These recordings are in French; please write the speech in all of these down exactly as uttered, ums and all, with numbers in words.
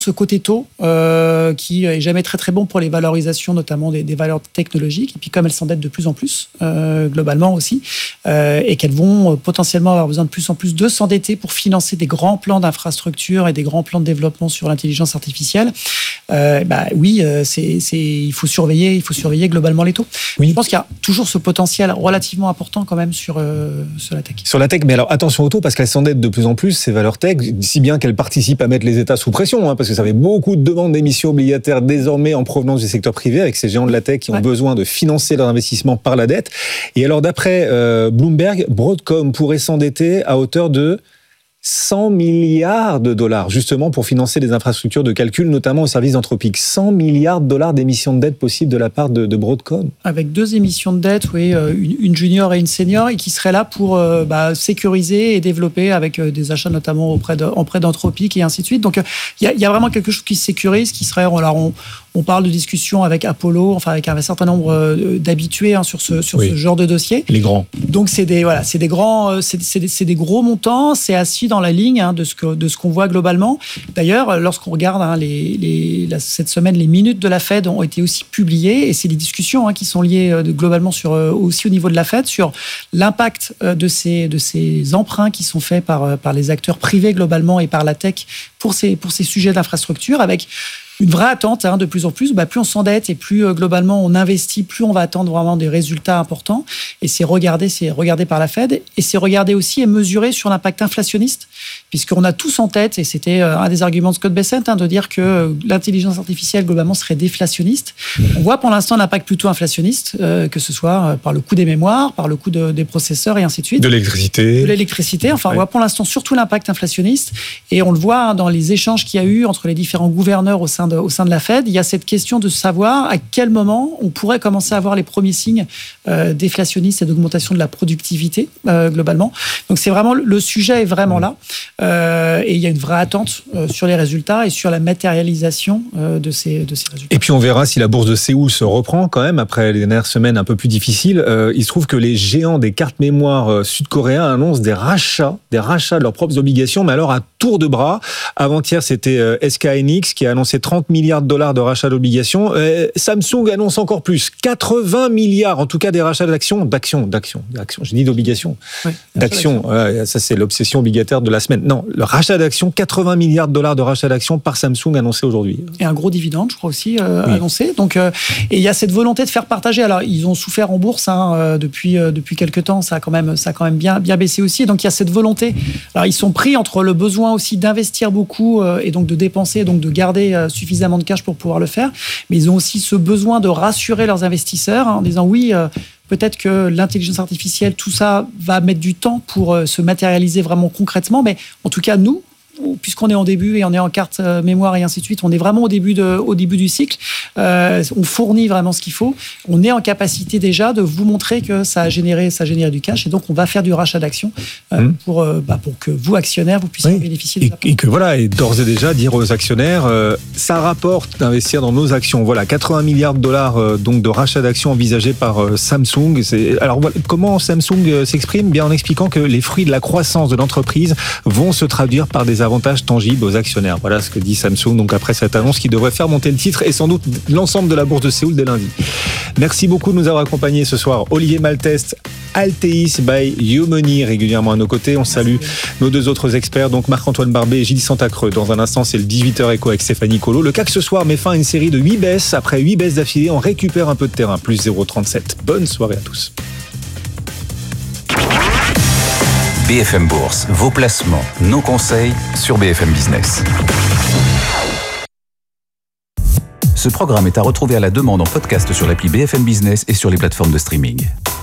ce côté taux euh, qui est jamais très très bon pour les valorisations, notamment des, des valeurs technologiques. Et puis comme elles s'endettent de plus en plus, euh, globalement aussi, euh, et qu'elles vont potentiellement avoir besoin de plus en plus de s'endetter pour financer des grands plans d'infrastructure et des grands plans de développement sur l'intelligence artificielle, euh, bah oui, euh, c'est, c'est, il faut surveiller, il faut surveiller globalement les taux. Oui. Je pense qu'il y a toujours ce potentiel relativement important quand même sur, euh, sur la tech. Sur la tech, mais alors attention aux taux parce qu'elles s'endettent de plus en plus, ces valeurs tech, si bien qu'elles participent à mettre les États sous pression, hein, parce que ça fait beaucoup de demandes d'émissions obligataires désormais en provenance du secteur privé avec ces géants de la tech qui ont ouais. besoin de financer leur investissement par la dette. Et alors d'après euh, Bloomberg, Broadcom pourrait s'endetter à hauteur de cent milliards de dollars, justement pour financer des infrastructures de calcul, notamment au service d'Anthropic. cent milliards de dollars d'émissions de dette possibles de la part de, de Broadcom. Avec deux émissions de dette, oui, une, une junior et une senior, et qui seraient là pour euh, bah, sécuriser et développer avec euh, des achats notamment auprès, de, auprès d'Anthropic et ainsi de suite. Donc il euh, y, y a vraiment quelque chose qui se sécurise, qui serait... Alors, on, on parle de discussions avec Apollo, enfin avec un certain nombre euh, d'habitués hein, sur, ce, sur oui. ce genre de dossier. Les grands. Donc c'est des, voilà, c'est des grands, c'est, c'est, des, c'est des gros montants, c'est assis dans la ligne hein, de, ce que, de ce qu'on voit globalement. D'ailleurs, lorsqu'on regarde hein, les, les, la, cette semaine, les minutes de la Fed ont été aussi publiées, et c'est des discussions hein, qui sont liées euh, globalement sur, euh, aussi au niveau de la Fed sur l'impact euh, de, ces, de ces emprunts qui sont faits par, euh, par les acteurs privés globalement et par la tech pour ces, pour ces sujets d'infrastructure, avec une vraie attente hein, de plus en plus. Bah, plus on s'endette et plus euh, globalement on investit, plus on va attendre vraiment des résultats importants. Et c'est regardé, c'est regardé par la Fed, et c'est regardé aussi et mesuré sur l'impact inflationniste, puisqu'on a tous en tête, et c'était euh, un des arguments de Scott Bessent, hein, de dire que euh, l'intelligence artificielle globalement serait déflationniste. On voit pour l'instant l'impact plutôt inflationniste, euh, que ce soit euh, par le coût des mémoires, par le coût de, des processeurs et ainsi de suite. De l'électricité. De l'électricité. Enfin, ouais. On voit pour l'instant surtout l'impact inflationniste, et on le voit hein, dans les échanges qu'il y a eu entre les différents gouverneurs au sein de, au sein de la Fed. Il y a cette question de savoir à quel moment on pourrait commencer à voir les premiers signes euh, déflationnistes et d'augmentation de la productivité euh, globalement. Donc c'est vraiment, le sujet est vraiment là, euh, et il y a une vraie attente euh, sur les résultats et sur la matérialisation euh, de ces de ces résultats. Et puis on verra si la bourse de Séoul se reprend quand même après les dernières semaines un peu plus difficiles. Euh, il se trouve que les géants des cartes mémoire sud-coréens annoncent des rachats, des rachats de leurs propres obligations, mais alors à tour de bras. Avant-hier, c'était euh, S K N X qui a annoncé trente milliards de dollars de rachats d'obligations. Euh, Samsung annonce encore plus, quatre-vingts milliards, en tout cas des rachats d'actions, d'actions, d'actions, d'actions. J'ai dit d'obligations, oui, d'actions. Euh, ça c'est l'obsession obligataire de la semaine. Non, le rachat d'actions, quatre-vingts milliards de dollars de rachat d'actions par Samsung annoncé aujourd'hui. Et un gros dividende, je crois aussi euh, oui. annoncé. Donc, euh, et il y a cette volonté de faire partager. Alors, ils ont souffert en bourse hein, euh, depuis euh, depuis quelques temps. Ça a quand même ça a quand même bien bien baissé aussi. Donc, il y a cette volonté. Alors, ils sont pris entre le besoin aussi d'investir beaucoup euh, et donc de dépenser, donc de garder euh, suffisamment de cash pour pouvoir le faire. Mais ils ont aussi ce besoin de rassurer leurs investisseurs hein, en disant oui. Euh, Peut-être que l'intelligence artificielle, tout ça va mettre du temps pour euh, se matérialiser vraiment concrètement. Mais en tout cas, nous, puisqu'on est en début et on est en carte euh, mémoire et ainsi de suite, on est vraiment au début, de, au début du cycle. Euh, on fournit vraiment ce qu'il faut. On est en capacité déjà de vous montrer que ça a généré, ça a généré du cash. Et donc, on va faire du rachat d'actions euh, mmh. pour, euh, bah, pour que vous, actionnaires, vous puissiez oui. bénéficier de ça. Et, et que voilà, et d'ores et déjà dire aux actionnaires, euh, ça rapporte d'investir dans nos actions. Voilà, quatre-vingts milliards de dollars euh, donc de rachat d'actions envisagés par euh, Samsung. C'est, alors, voilà, comment Samsung euh, s'exprime ? Bien en expliquant que les fruits de la croissance de l'entreprise vont se traduire par des avantages tangibles aux actionnaires. Voilà ce que dit Samsung donc après cette annonce qui devrait faire monter le titre et sans doute l'ensemble de la bourse de Séoul dès lundi. Merci beaucoup de nous avoir accompagnés ce soir. Olivier Malteste, Altéis by Yomoni, régulièrement à nos côtés. On salue nos deux autres experts, donc Marc-Antoine Barbet et Gilles Santacreux. Dans un instant, c'est le dix-huit heures éco avec Stéphanie Colo. Le C A C ce soir met fin à une série de huit baisses. Après huit baisses d'affilée, on récupère un peu de terrain, plus zéro virgule trente-sept. Bonne soirée à tous. B F M Bourse, vos placements, nos conseils sur B F M Business. Ce programme est à retrouver à la demande en podcast sur l'appli B F M Business et sur les plateformes de streaming.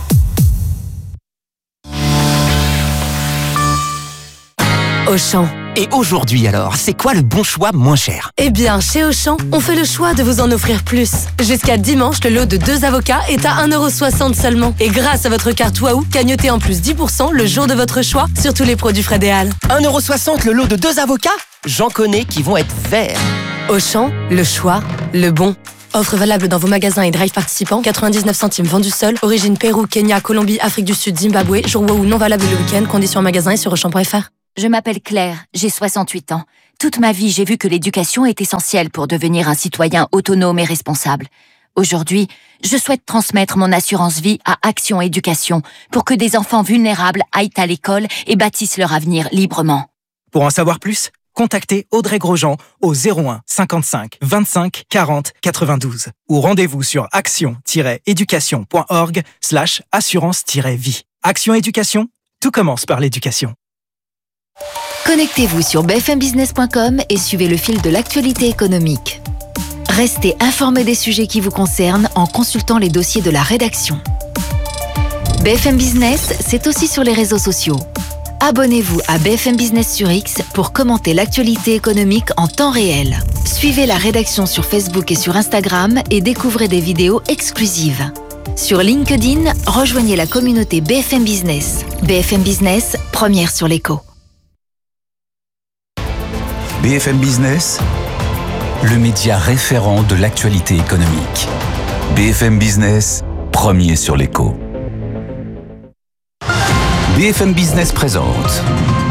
Auchan. Et aujourd'hui alors, c'est quoi le bon choix moins cher ? Eh bien, chez Auchan, on fait le choix de vous en offrir plus. Jusqu'à dimanche, le lot de deux avocats est à un euro soixante seulement. Et grâce à votre carte Waouh, gagnotez en plus dix pour cent le jour de votre choix sur tous les produits Fred et Al. un euro soixante le lot de deux avocats ? J'en connais qui vont être verts. Auchan, le choix, le bon. Offre valable dans vos magasins et drive participants. quatre-vingt-dix-neuf centimes vendu seul. Origine Pérou, Kenya, Colombie, Afrique du Sud, Zimbabwe. Jour Waouh non valable le week-end. Conditions en magasin et sur auchan point f r. Je m'appelle Claire, j'ai soixante-huit ans. Toute ma vie, j'ai vu que l'éducation est essentielle pour devenir un citoyen autonome et responsable. Aujourd'hui, je souhaite transmettre mon assurance vie à Action Éducation pour que des enfants vulnérables aillent à l'école et bâtissent leur avenir librement. Pour en savoir plus, contactez Audrey Grosjean au zéro un cinquante-cinq vingt-cinq quarante quatre-vingt-douze ou rendez-vous sur action-éducation.org slash assurance-vie. Action Éducation, tout commence par l'éducation. Connectez-vous sur b f m business point com et suivez le fil de l'actualité économique. Restez informés des sujets qui vous concernent en consultant les dossiers de la rédaction. B F M Business, c'est aussi sur les réseaux sociaux. Abonnez-vous à B F M Business sur X pour commenter l'actualité économique en temps réel. Suivez la rédaction sur Facebook et sur Instagram et découvrez des vidéos exclusives. Sur LinkedIn, rejoignez la communauté B F M Business. B F M Business, première sur l'écho. B F M Business, le média référent de l'actualité économique. B F M Business, premier sur l'écho. B F M Business présente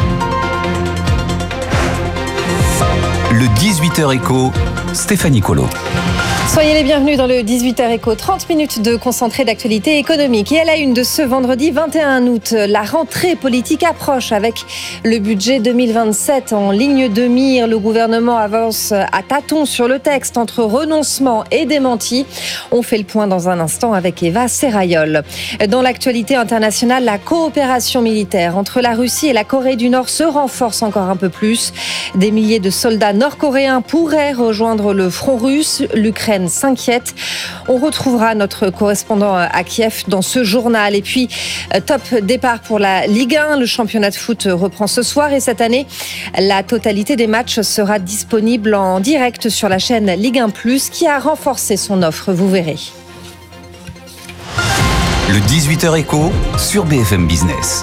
le dix-huit heures écho, Stéphanie Colo. Soyez les bienvenus dans le dix-huit heures écho, trente minutes de concentré d'actualité économique. Et à la une de ce vendredi vingt et un août, la rentrée politique approche avec le budget deux mille vingt-sept en ligne de mire. Le gouvernement avance à tâtons sur le texte entre renoncement et démenti. On fait le point dans un instant avec Eva Serrayol. Dans l'actualité internationale, la coopération militaire entre la Russie et la Corée du Nord se renforce encore un peu plus. Des milliers de soldats nord-coréens pourraient rejoindre le front russe. L'Ukraine s'inquiète. On retrouvera notre correspondant à Kiev dans ce journal. Et puis, top départ pour la Ligue un. Le championnat de foot reprend ce soir et cette année, la totalité des matchs sera disponible en direct sur la chaîne Ligue un plus qui a renforcé son offre, vous verrez. Le dix-huit heures écho sur B F M Business.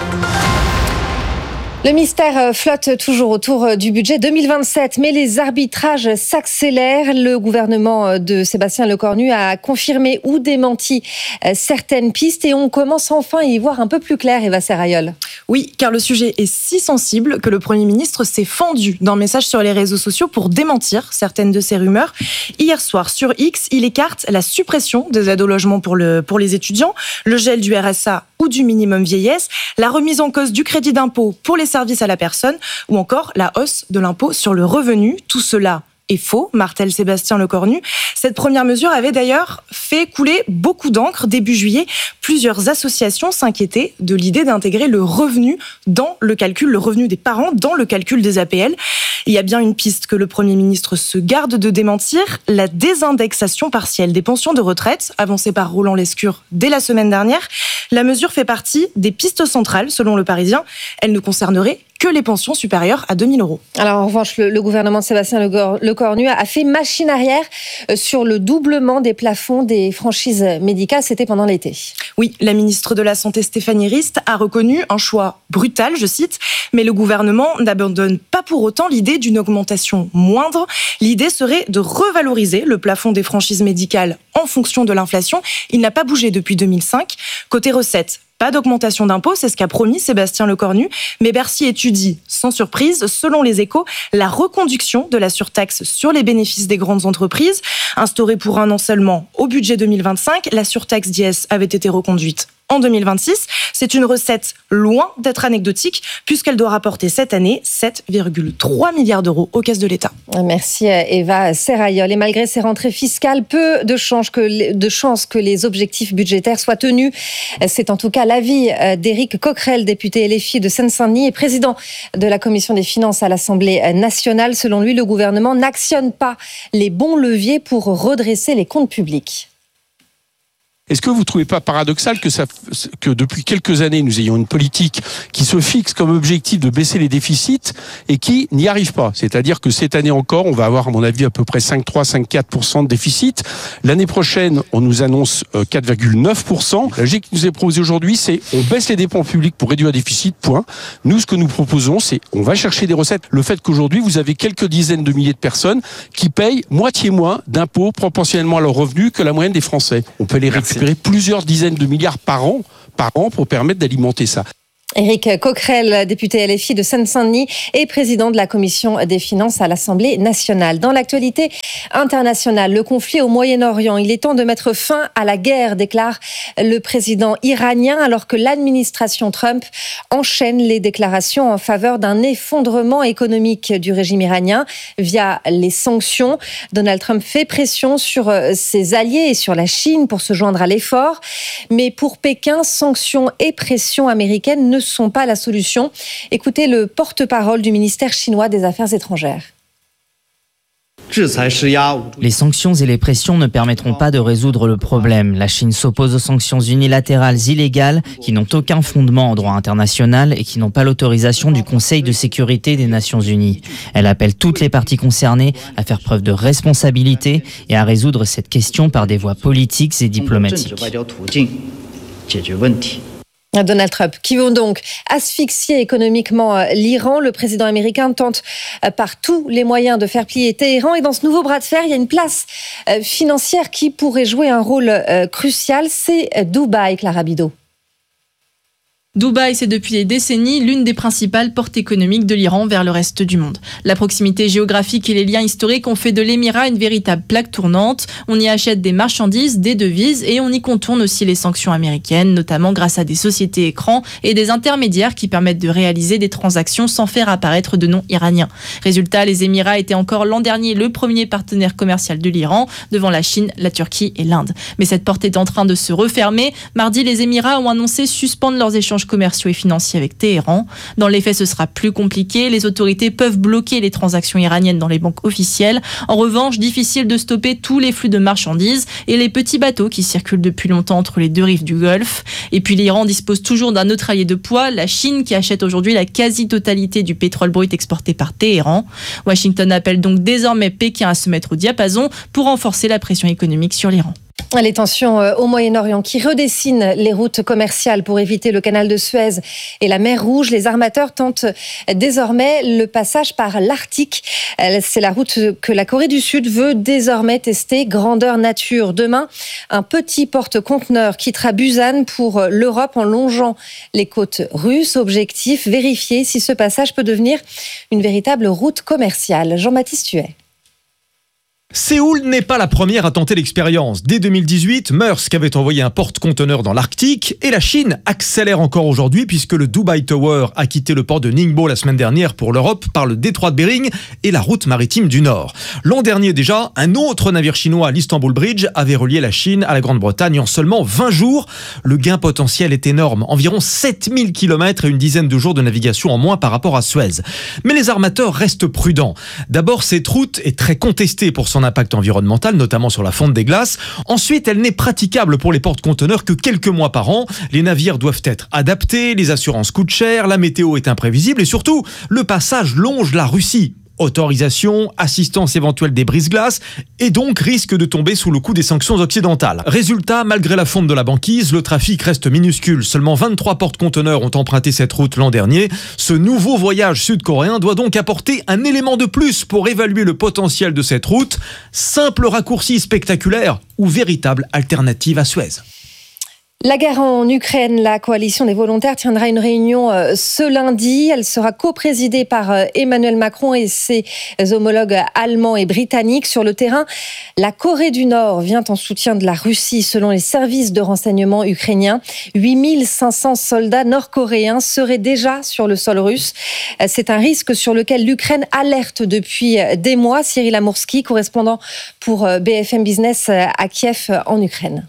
Le mystère flotte toujours autour du budget deux mille vingt-sept, mais les arbitrages s'accélèrent. Le gouvernement de Sébastien Lecornu a confirmé ou démenti certaines pistes et on commence enfin à y voir un peu plus clair, Eva Serrayol. Oui, car le sujet est si sensible que le Premier ministre s'est fendu d'un message sur les réseaux sociaux pour démentir certaines de ces rumeurs. Hier soir, sur X, il écarte la suppression des aides au logement pour, le, pour les étudiants, le gel du R S A ou du minimum vieillesse, la remise en cause du crédit d'impôt pour les services à la personne ou encore la hausse de l'impôt sur le revenu. Tout cela est faux, martèle Sébastien Lecornu. Cette première mesure avait d'ailleurs fait couler beaucoup d'encre. Début juillet, plusieurs associations s'inquiétaient de l'idée d'intégrer le revenu dans le calcul, le revenu des parents dans le calcul des A P L. Il y a bien une piste que le Premier ministre se garde de démentir, la désindexation partielle des pensions de retraite, avancée par Roland Lescure dès la semaine dernière. La mesure fait partie des pistes centrales, selon Le Parisien. Elle ne concernerait que les pensions supérieures à deux mille euros. Alors en revanche, le, le gouvernement de Sébastien Lecornu a fait machine arrière sur le doublement des plafonds des franchises médicales. C'était pendant l'été. Oui, la ministre de la Santé Stéphanie Rist a reconnu un choix brutal, je cite, mais le gouvernement n'abandonne pas pour autant l'idée d'une augmentation moindre. L'idée serait de revaloriser le plafond des franchises médicales en fonction de l'inflation. Il n'a pas bougé depuis deux mille cinq. Côté recettes, pas d'augmentation d'impôts, c'est ce qu'a promis Sébastien Lecornu, mais Bercy étudie, sans surprise, selon les Échos, la reconduction de la surtaxe sur les bénéfices des grandes entreprises. Instaurée pour un an seulement au budget deux mille vingt-cinq, la surtaxe d'I S avait été reconduite en deux mille vingt-six. C'est une recette loin d'être anecdotique, puisqu'elle doit rapporter cette année sept virgule trois milliards d'euros aux caisses de l'État. Merci Eva Serrayol. Et malgré ces rentrées fiscales, peu de chances que, de chances que les objectifs budgétaires soient tenus. C'est en tout cas l'avis d'Éric Coquerel, député L F I de Seine-Saint-Denis et président de la Commission des finances à l'Assemblée nationale. Selon lui, le gouvernement n'actionne pas les bons leviers pour redresser les comptes publics. Est-ce que vous ne trouvez pas paradoxal que, ça, que depuis quelques années, nous ayons une politique qui se fixe comme objectif de baisser les déficits et qui n'y arrive pas? C'est-à-dire que cette année encore, on va avoir, à mon avis, à peu près cinq virgule trois à cinq virgule quatre pour cent de déficit. L'année prochaine, on nous annonce quatre virgule neuf pour cent. La logique qui nous est proposée aujourd'hui, c'est on baisse les dépenses publiques pour réduire le déficit, point. Nous, ce que nous proposons, c'est on va chercher des recettes. Le fait qu'aujourd'hui, vous avez quelques dizaines de milliers de personnes qui payent moitié moins d'impôts proportionnellement à leurs revenus que la moyenne des Français. On peut les récupérer plusieurs dizaines de milliards par an, par an pour permettre d'alimenter ça. Éric Coquerel, député L F I de Seine-Saint-Denis et président de la Commission des finances à l'Assemblée nationale. Dans l'actualité internationale, le conflit au Moyen-Orient, il est temps de mettre fin à la guerre, déclare le président iranien, alors que l'administration Trump enchaîne les déclarations en faveur d'un effondrement économique du régime iranien via les sanctions. Donald Trump fait pression sur ses alliés et sur la Chine pour se joindre à l'effort. Mais pour Pékin, sanctions et pression américaines ne sont pas la solution. Écoutez le porte-parole du ministère chinois des Affaires étrangères. Les sanctions et les pressions ne permettront pas de résoudre le problème. La Chine s'oppose aux sanctions unilatérales illégales qui n'ont aucun fondement en droit international et qui n'ont pas l'autorisation du Conseil de sécurité des Nations Unies. Elle appelle toutes les parties concernées à faire preuve de responsabilité et à résoudre cette question par des voies politiques et diplomatiques. Donald Trump, qui veut donc asphyxier économiquement l'Iran. Le président américain tente par tous les moyens de faire plier Téhéran. Et dans ce nouveau bras de fer, il y a une place financière qui pourrait jouer un rôle crucial. C'est Dubaï, Clara Bidot. Dubaï, c'est depuis des décennies l'une des principales portes économiques de l'Iran vers le reste du monde. La proximité géographique et les liens historiques ont fait de l'émirat une véritable plaque tournante. On y achète des marchandises, des devises et on y contourne aussi les sanctions américaines, notamment grâce à des sociétés écrans et des intermédiaires qui permettent de réaliser des transactions sans faire apparaître de nom iranien. Résultat, les Émirats étaient encore l'an dernier le premier partenaire commercial de l'Iran, devant la Chine, la Turquie et l'Inde. Mais cette porte est en train de se refermer. Mardi, les Émirats ont annoncé suspendre leurs échanges commerciaux et financiers avec Téhéran. Dans les faits, ce sera plus compliqué. Les autorités peuvent bloquer les transactions iraniennes dans les banques officielles. En revanche, difficile de stopper tous les flux de marchandises et les petits bateaux qui circulent depuis longtemps entre les deux rives du Golfe. Et puis l'Iran dispose toujours d'un autre allié de poids, la Chine, qui achète aujourd'hui la quasi-totalité du pétrole brut exporté par Téhéran. Washington appelle donc désormais Pékin à se mettre au diapason pour renforcer la pression économique sur l'Iran. Les tensions au Moyen-Orient qui redessinent les routes commerciales pour éviter le canal de Suez et la mer Rouge. Les armateurs tentent désormais le passage par l'Arctique. C'est la route que la Corée du Sud veut désormais tester grandeur nature. Demain, un petit porte-conteneur quittera Busan pour l'Europe en longeant les côtes russes. Objectif, vérifier si ce passage peut devenir une véritable route commerciale. Jean-Baptiste Huet. Séoul n'est pas la première à tenter l'expérience. Dès deux mille dix-huit, Maersk avait envoyé un porte-conteneur dans l'Arctique et la Chine accélère encore aujourd'hui puisque le Dubai Tower a quitté le port de Ningbo la semaine dernière pour l'Europe par le détroit de Bering et la route maritime du Nord. L'an dernier déjà, un autre navire chinois, l'Istanbul Bridge, avait relié la Chine à la Grande-Bretagne en seulement vingt jours. Le gain potentiel est énorme, environ sept mille kilomètres et une dizaine de jours de navigation en moins par rapport à Suez. Mais les armateurs restent prudents. D'abord, cette route est très contestée pour son impact environnemental, notamment sur la fonte des glaces. Ensuite, elle n'est praticable pour les porte-conteneurs que quelques mois par an. Les navires doivent être adaptés, les assurances coûtent cher, la météo est imprévisible et surtout, le passage longe la Russie. Autorisation, assistance éventuelle des brise-glaces et donc risque de tomber sous le coup des sanctions occidentales. Résultat, malgré la fonte de la banquise, le trafic reste minuscule. Seulement vingt-trois porte-conteneurs ont emprunté cette route l'an dernier. Ce nouveau voyage sud-coréen doit donc apporter un élément de plus pour évaluer le potentiel de cette route. Simple raccourci spectaculaire ou véritable alternative à Suez. La guerre en Ukraine, la coalition des volontaires tiendra une réunion ce lundi. Elle sera coprésidée par Emmanuel Macron et ses homologues allemands et britanniques. Sur le terrain, la Corée du Nord vient en soutien de la Russie. Selon les services de renseignement ukrainiens, huit mille cinq cents soldats nord-coréens seraient déjà sur le sol russe. C'est un risque sur lequel l'Ukraine alerte depuis des mois. Cyril Amourski, correspondant pour B F M Business à Kiev en Ukraine.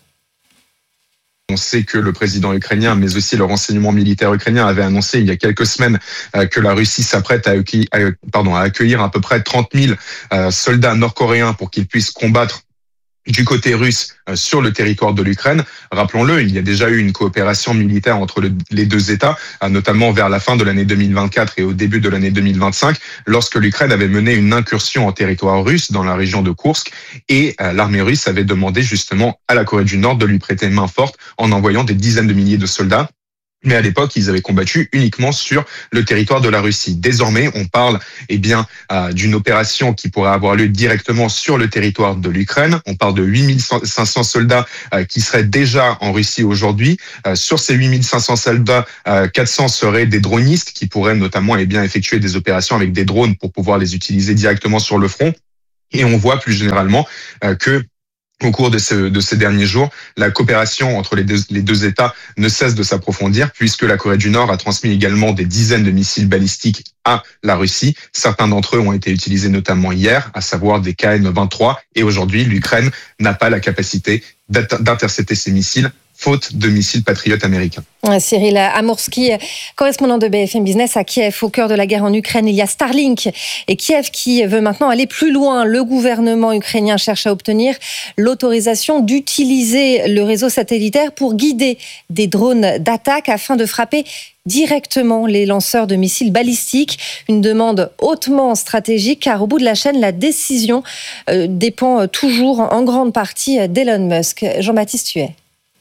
On sait que le président ukrainien, mais aussi le renseignement militaire ukrainien, avait annoncé il y a quelques semaines que la Russie s'apprête à accueillir, pardon, à accueillir à peu près trente mille soldats nord-coréens pour qu'ils puissent combattre du côté russe sur le territoire de l'Ukraine. Rappelons-le, il y a déjà eu une coopération militaire entre le, les deux États, notamment vers la fin de l'année deux mille vingt-quatre et au début de l'année deux mille vingt-cinq, lorsque l'Ukraine avait mené une incursion en territoire russe dans la région de Koursk et euh, l'armée russe avait demandé justement à la Corée du Nord de lui prêter main forte en envoyant des dizaines de milliers de soldats Mais à l'époque, ils avaient combattu uniquement sur le territoire de la Russie. Désormais, on parle eh bien euh, d'une opération qui pourrait avoir lieu directement sur le territoire de l'Ukraine. On parle de huit mille cinq cents soldats euh, qui seraient déjà en Russie aujourd'hui. Euh, sur ces huit mille cinq cents soldats, euh, quatre cents seraient des dronistes qui pourraient notamment eh bien effectuer des opérations avec des drones pour pouvoir les utiliser directement sur le front. Et on voit plus généralement euh, que au cours de, ce, de ces derniers jours, la coopération entre les deux, les deux États ne cesse de s'approfondir puisque la Corée du Nord a transmis également des dizaines de missiles balistiques à la Russie. Certains d'entre eux ont été utilisés notamment hier, à savoir des K N vingt-trois. Et aujourd'hui, l'Ukraine n'a pas la capacité d'intercepter ces missiles, faute de missiles patriotes américains. Cyril Amourski, correspondant de B F M Business à Kiev, au cœur de la guerre en Ukraine. Il y a Starlink et Kiev qui veut maintenant aller plus loin. Le gouvernement ukrainien cherche à obtenir l'autorisation d'utiliser le réseau satellitaire pour guider des drones d'attaque afin de frapper directement les lanceurs de missiles balistiques. Une demande hautement stratégique car au bout de la chaîne, la décision euh, dépend toujours en grande partie d'Elon Musk. Jean-Baptiste Huet.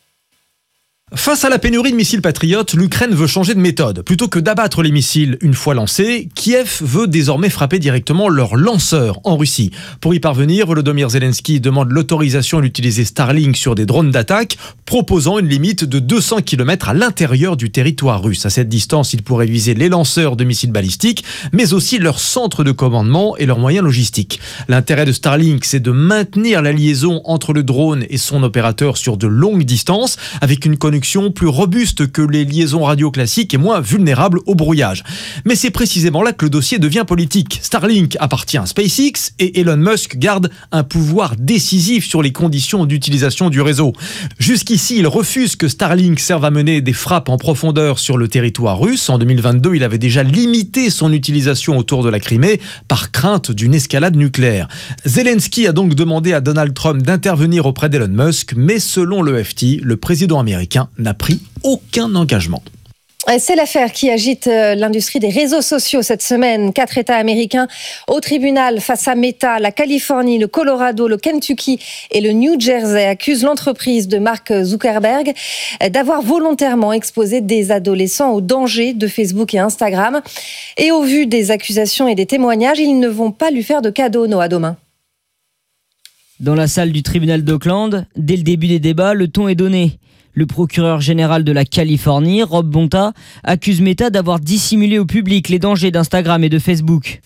Face à la pénurie de missiles patriotes, l'Ukraine veut changer de méthode. Plutôt que d'abattre les missiles une fois lancés, Kiev veut désormais frapper directement leurs lanceurs en Russie. Pour y parvenir, Volodymyr Zelensky demande l'autorisation d'utiliser Starlink sur des drones d'attaque, proposant une limite de deux cents kilomètres à l'intérieur du territoire russe. À cette distance, il pourrait viser les lanceurs de missiles balistiques, mais aussi leurs centres de commandement et leurs moyens logistiques. L'intérêt de Starlink, c'est de maintenir la liaison entre le drone et son opérateur sur de longues distances, avec une connexion plus robuste que les liaisons radio classiques et moins vulnérable au brouillage. Mais c'est précisément là que le dossier devient politique. Starlink appartient à SpaceX et Elon Musk garde un pouvoir décisif sur les conditions d'utilisation du réseau. Jusqu'ici, il refuse que Starlink serve à mener des frappes en profondeur sur le territoire russe. En deux mille vingt-deux, il avait déjà limité son utilisation autour de la Crimée par crainte d'une escalade nucléaire. Zelensky a donc demandé à Donald Trump d'intervenir auprès d'Elon Musk, mais selon l'E F T, le président américain n'a pris aucun engagement. C'est l'affaire qui agite l'industrie des réseaux sociaux cette semaine. Quatre États américains au tribunal face à Meta. La Californie, le Colorado, le Kentucky et le New Jersey accusent l'entreprise de Mark Zuckerberg d'avoir volontairement exposé des adolescents aux dangers de Facebook et Instagram. Et au vu des accusations et des témoignages, ils ne vont pas lui faire de cadeau, Noah Domain. Dans la salle du tribunal d'Oakland, dès le début des débats, le ton est donné. Le procureur général de la Californie, Rob Bonta, accuse Meta d'avoir dissimulé au public les dangers d'Instagram et de Facebook.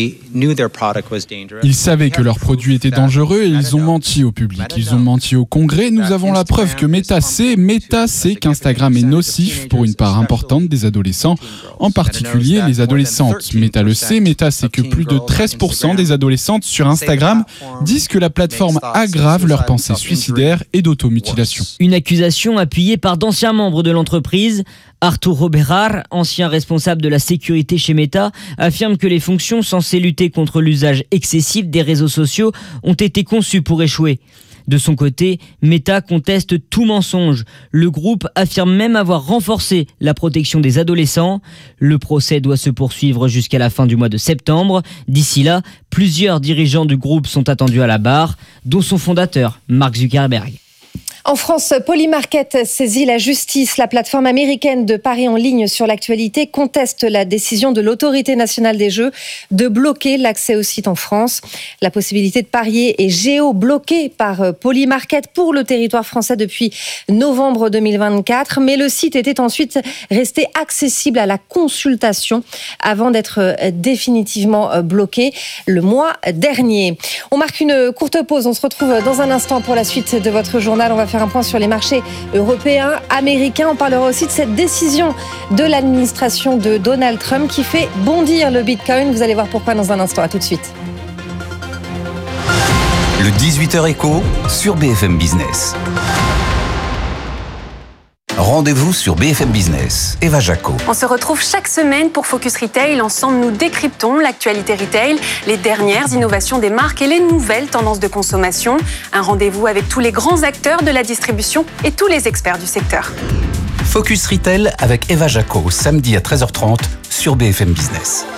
Ils savaient que leur produit était dangereux et ils ont menti au public. Ils ont menti au Congrès. Nous avons la preuve que Meta sait, Meta sait qu'Instagram est nocif pour une part importante des adolescents, en particulier les adolescentes. Meta le sait, Meta sait que plus de treize pour cent des adolescentes sur Instagram disent que la plateforme aggrave leurs pensées suicidaires et d'automutilation. Une accusation appuyée par d'anciens membres de l'entreprise. Arturo Bejar, ancien responsable de la sécurité chez Meta, affirme que les fonctions censées lutter contre l'usage excessif des réseaux sociaux ont été conçues pour échouer. De son côté, Meta conteste tout mensonge. Le groupe affirme même avoir renforcé la protection des adolescents. Le procès doit se poursuivre jusqu'à la fin du mois de septembre. D'ici là, plusieurs dirigeants du groupe sont attendus à la barre, dont son fondateur, Mark Zuckerberg. En France, Polymarket saisit la justice. La plateforme américaine de paris en ligne sur l'actualité conteste la décision de l'Autorité nationale des jeux de bloquer l'accès au site en France. La possibilité de parier est géo-bloquée par Polymarket pour le territoire français depuis novembre deux mille vingt-quatre. Mais le site était ensuite resté accessible à la consultation avant d'être définitivement bloqué le mois dernier. On marque une courte pause. On se retrouve dans un instant pour la suite de votre journal. On va faire un point sur les marchés européens, américains. On parlera aussi de cette décision de l'administration de Donald Trump qui fait bondir le Bitcoin. Vous allez voir pourquoi dans un instant. À tout de suite. Le dix-huit heures écho sur B F M Business. Rendez-vous sur B F M Business. Eva Jaco. On se retrouve chaque semaine pour Focus Retail. Ensemble, nous décryptons l'actualité retail, les dernières innovations des marques et les nouvelles tendances de consommation. Un rendez-vous avec tous les grands acteurs de la distribution et tous les experts du secteur. Focus Retail avec Eva Jaco, samedi à treize heures trente sur B F M Business.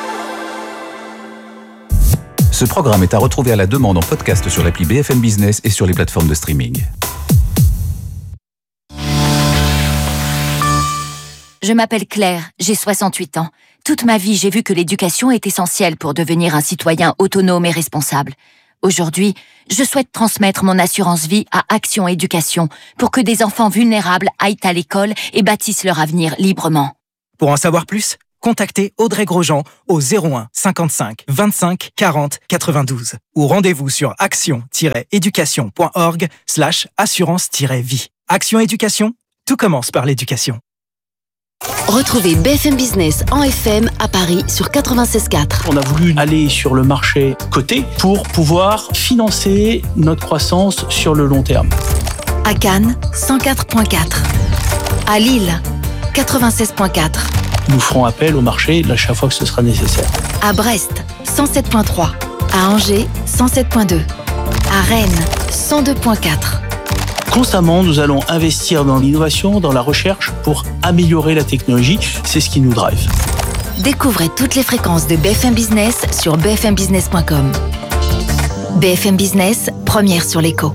Ce programme est à retrouver à la demande en podcast sur l'appli B F M Business et sur les plateformes de streaming. Je m'appelle Claire, j'ai soixante-huit ans. Toute ma vie, j'ai vu que l'éducation est essentielle pour devenir un citoyen autonome et responsable. Aujourd'hui, je souhaite transmettre mon assurance vie à Action Éducation pour que des enfants vulnérables aillent à l'école et bâtissent leur avenir librement. Pour en savoir plus, contactez Audrey Grosjean au zéro un cinquante-cinq vingt-cinq quarante quatre-vingt-douze ou rendez-vous sur action-éducation.org slash assurance-vie. Action Éducation, tout commence par l'éducation. Retrouvez B F M Business en F M à Paris sur quatre-vingt-seize quatre. On a voulu aller sur le marché coté pour pouvoir financer notre croissance sur le long terme. À Cannes, cent quatre virgule quatre. À Lille, quatre-vingt-seize virgule quatre. Nous ferons appel au marché à chaque fois que ce sera nécessaire. À Brest, cent sept virgule trois. À Angers, cent sept virgule deux. À Rennes, cent deux virgule quatre. Constamment, nous allons investir dans l'innovation, dans la recherche pour améliorer la technologie. C'est ce qui nous drive. Découvrez toutes les fréquences de B F M Business sur b f m business point com. B F M Business, première sur l'écho.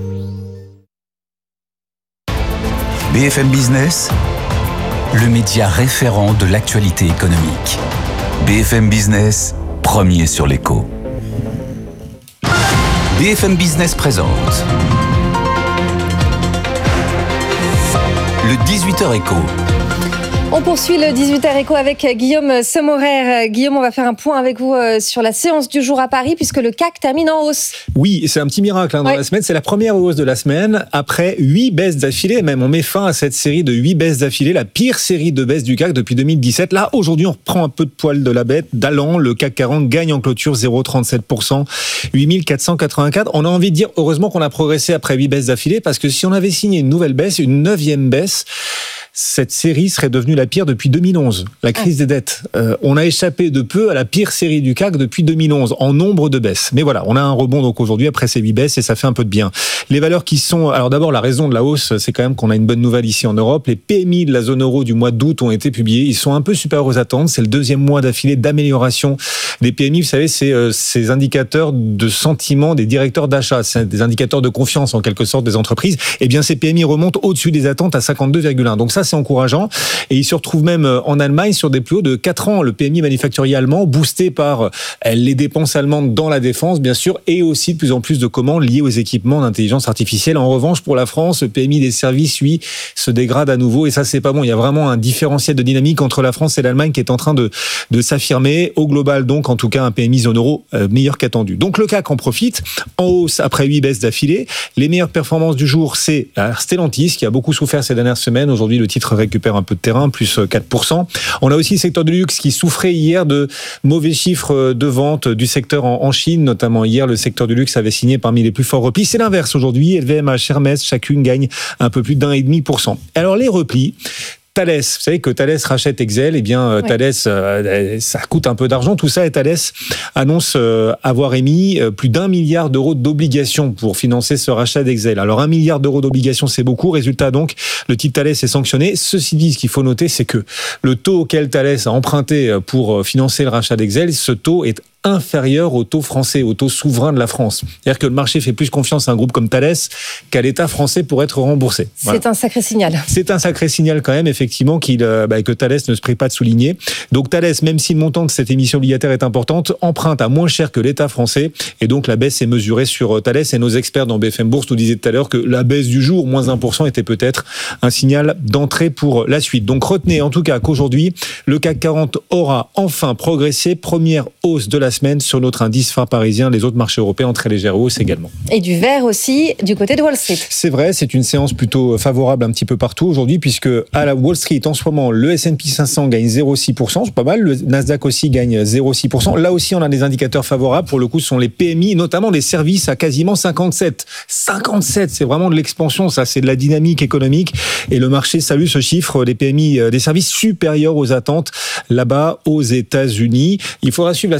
B F M Business, le média référent de l'actualité économique. B F M Business, premier sur l'écho. B F M Business présente le dix-huit heures écho. On poursuit le dix-huit heures écho avec Guillaume Sommerer. Guillaume, on va faire un point avec vous sur la séance du jour à Paris puisque le C A C termine en hausse. Oui, c'est un petit miracle hein, dans ouais. la semaine. C'est la première hausse de la semaine après huit baisses d'affilée. Même on met fin à cette série de huit baisses d'affilée, la pire série de baisses du C A C depuis deux mille dix-sept. Là, aujourd'hui, on reprend un peu de poil de la bête. D'allant, le C A C quarante gagne en clôture zéro virgule trente-sept pour cent, huit mille quatre cent quatre-vingt-quatre. On a envie de dire, heureusement qu'on a progressé après huit baisses d'affilée parce que si on avait signé une nouvelle baisse, une neuvième baisse, cette série serait devenue la pire depuis deux mille onze, la crise des dettes. Euh, on a échappé de peu à la pire série du C A C depuis deux mille onze, en nombre de baisses. Mais voilà, on a un rebond donc aujourd'hui après ces huit baisses et ça fait un peu de bien. Les valeurs qui sont... Alors d'abord, la raison de la hausse, c'est quand même qu'on a une bonne nouvelle ici en Europe. Les P M I de la zone euro du mois d'août ont été publiés. Ils sont un peu supérieurs aux attentes. C'est le deuxième mois d'affilée d'amélioration des P M I. Vous savez, c'est euh, ces indicateurs de sentiment des directeurs d'achat. C'est des indicateurs de confiance en quelque sorte des entreprises. Eh bien, ces P M I remontent au-dessus des attentes à cinquante-deux virgule un. Donc ça, c'est encourageant. Et il se retrouve même en Allemagne sur des plus hauts de quatre ans. Le P M I manufacturier allemand, boosté par les dépenses allemandes dans la défense, bien sûr, et aussi de plus en plus de commandes liées aux équipements d'intelligence artificielle. En revanche, pour la France, le P M I des services, lui, se dégrade à nouveau. Et ça, c'est pas bon. Il y a vraiment un différentiel de dynamique entre la France et l'Allemagne qui est en train de, de s'affirmer. Au global, donc, en tout cas, un P M I zone euro euh, meilleur qu'attendu. Donc, le C A C en profite, en hausse après huit baisses d'affilée. Les meilleures performances du jour, c'est Stellantis, qui a beaucoup souffert ces dernières semaines. Aujourd'hui, le titre récupère un peu de terrain, plus quatre pour cent. On a aussi le secteur du luxe qui souffrait hier de mauvais chiffres de vente du secteur en Chine, notamment hier, le secteur du luxe avait signé parmi les plus forts replis. C'est l'inverse aujourd'hui. L V M H, Hermès, chacune gagne un peu plus d'un virgule cinq pour cent. Alors les replis, Thales, vous savez que Thales rachète Excel, eh bien oui. Thales, euh, ça coûte un peu d'argent, tout ça, et Thales annonce euh, avoir émis euh, plus d'un milliard d'euros d'obligations pour financer ce rachat d'Excel. Alors un milliard d'euros d'obligations, c'est beaucoup. Résultat donc, le titre Thales est sanctionné. Ceci dit, ce qu'il faut noter, c'est que le taux auquel Thales a emprunté pour financer le rachat d'Excel, ce taux est inférieur au taux français, au taux souverain de la France. C'est-à-dire que le marché fait plus confiance à un groupe comme Thales qu'à l'État français pour être remboursé. Voilà. C'est un sacré signal. C'est un sacré signal quand même, effectivement, qu'il, euh, bah, que Thales ne se prie pas de souligner. Donc Thales, même si le montant de cette émission obligataire est importante, emprunte à moins cher que l'État français. Et donc la baisse est mesurée sur Thales. Et nos experts dans B F M Bourse nous disaient tout à l'heure que la baisse du jour, moins un pour cent, était peut-être un signal d'entrée pour la suite. Donc retenez en tout cas qu'aujourd'hui, le C A C quarante aura enfin progressé. Première hausse de la semaine sur notre indice phare parisien. Les autres marchés européens ont très légère hausse également. Et du vert aussi du côté de Wall Street. C'est vrai, c'est une séance plutôt favorable un petit peu partout aujourd'hui, puisque à la Wall Street, en ce moment, le S and P cinq cents gagne zéro virgule six pour cent, c'est pas mal. Le Nasdaq aussi gagne zéro virgule six pour cent. Là aussi, on a des indicateurs favorables. Pour le coup, ce sont les P M I, notamment des services à quasiment cinquante-sept. cinquante-sept, c'est vraiment de l'expansion, ça, c'est de la dynamique économique. Et le marché salue ce chiffre des P M I, des services supérieurs aux attentes là-bas aux États-Unis. Il faudra suivre la semaine prochaine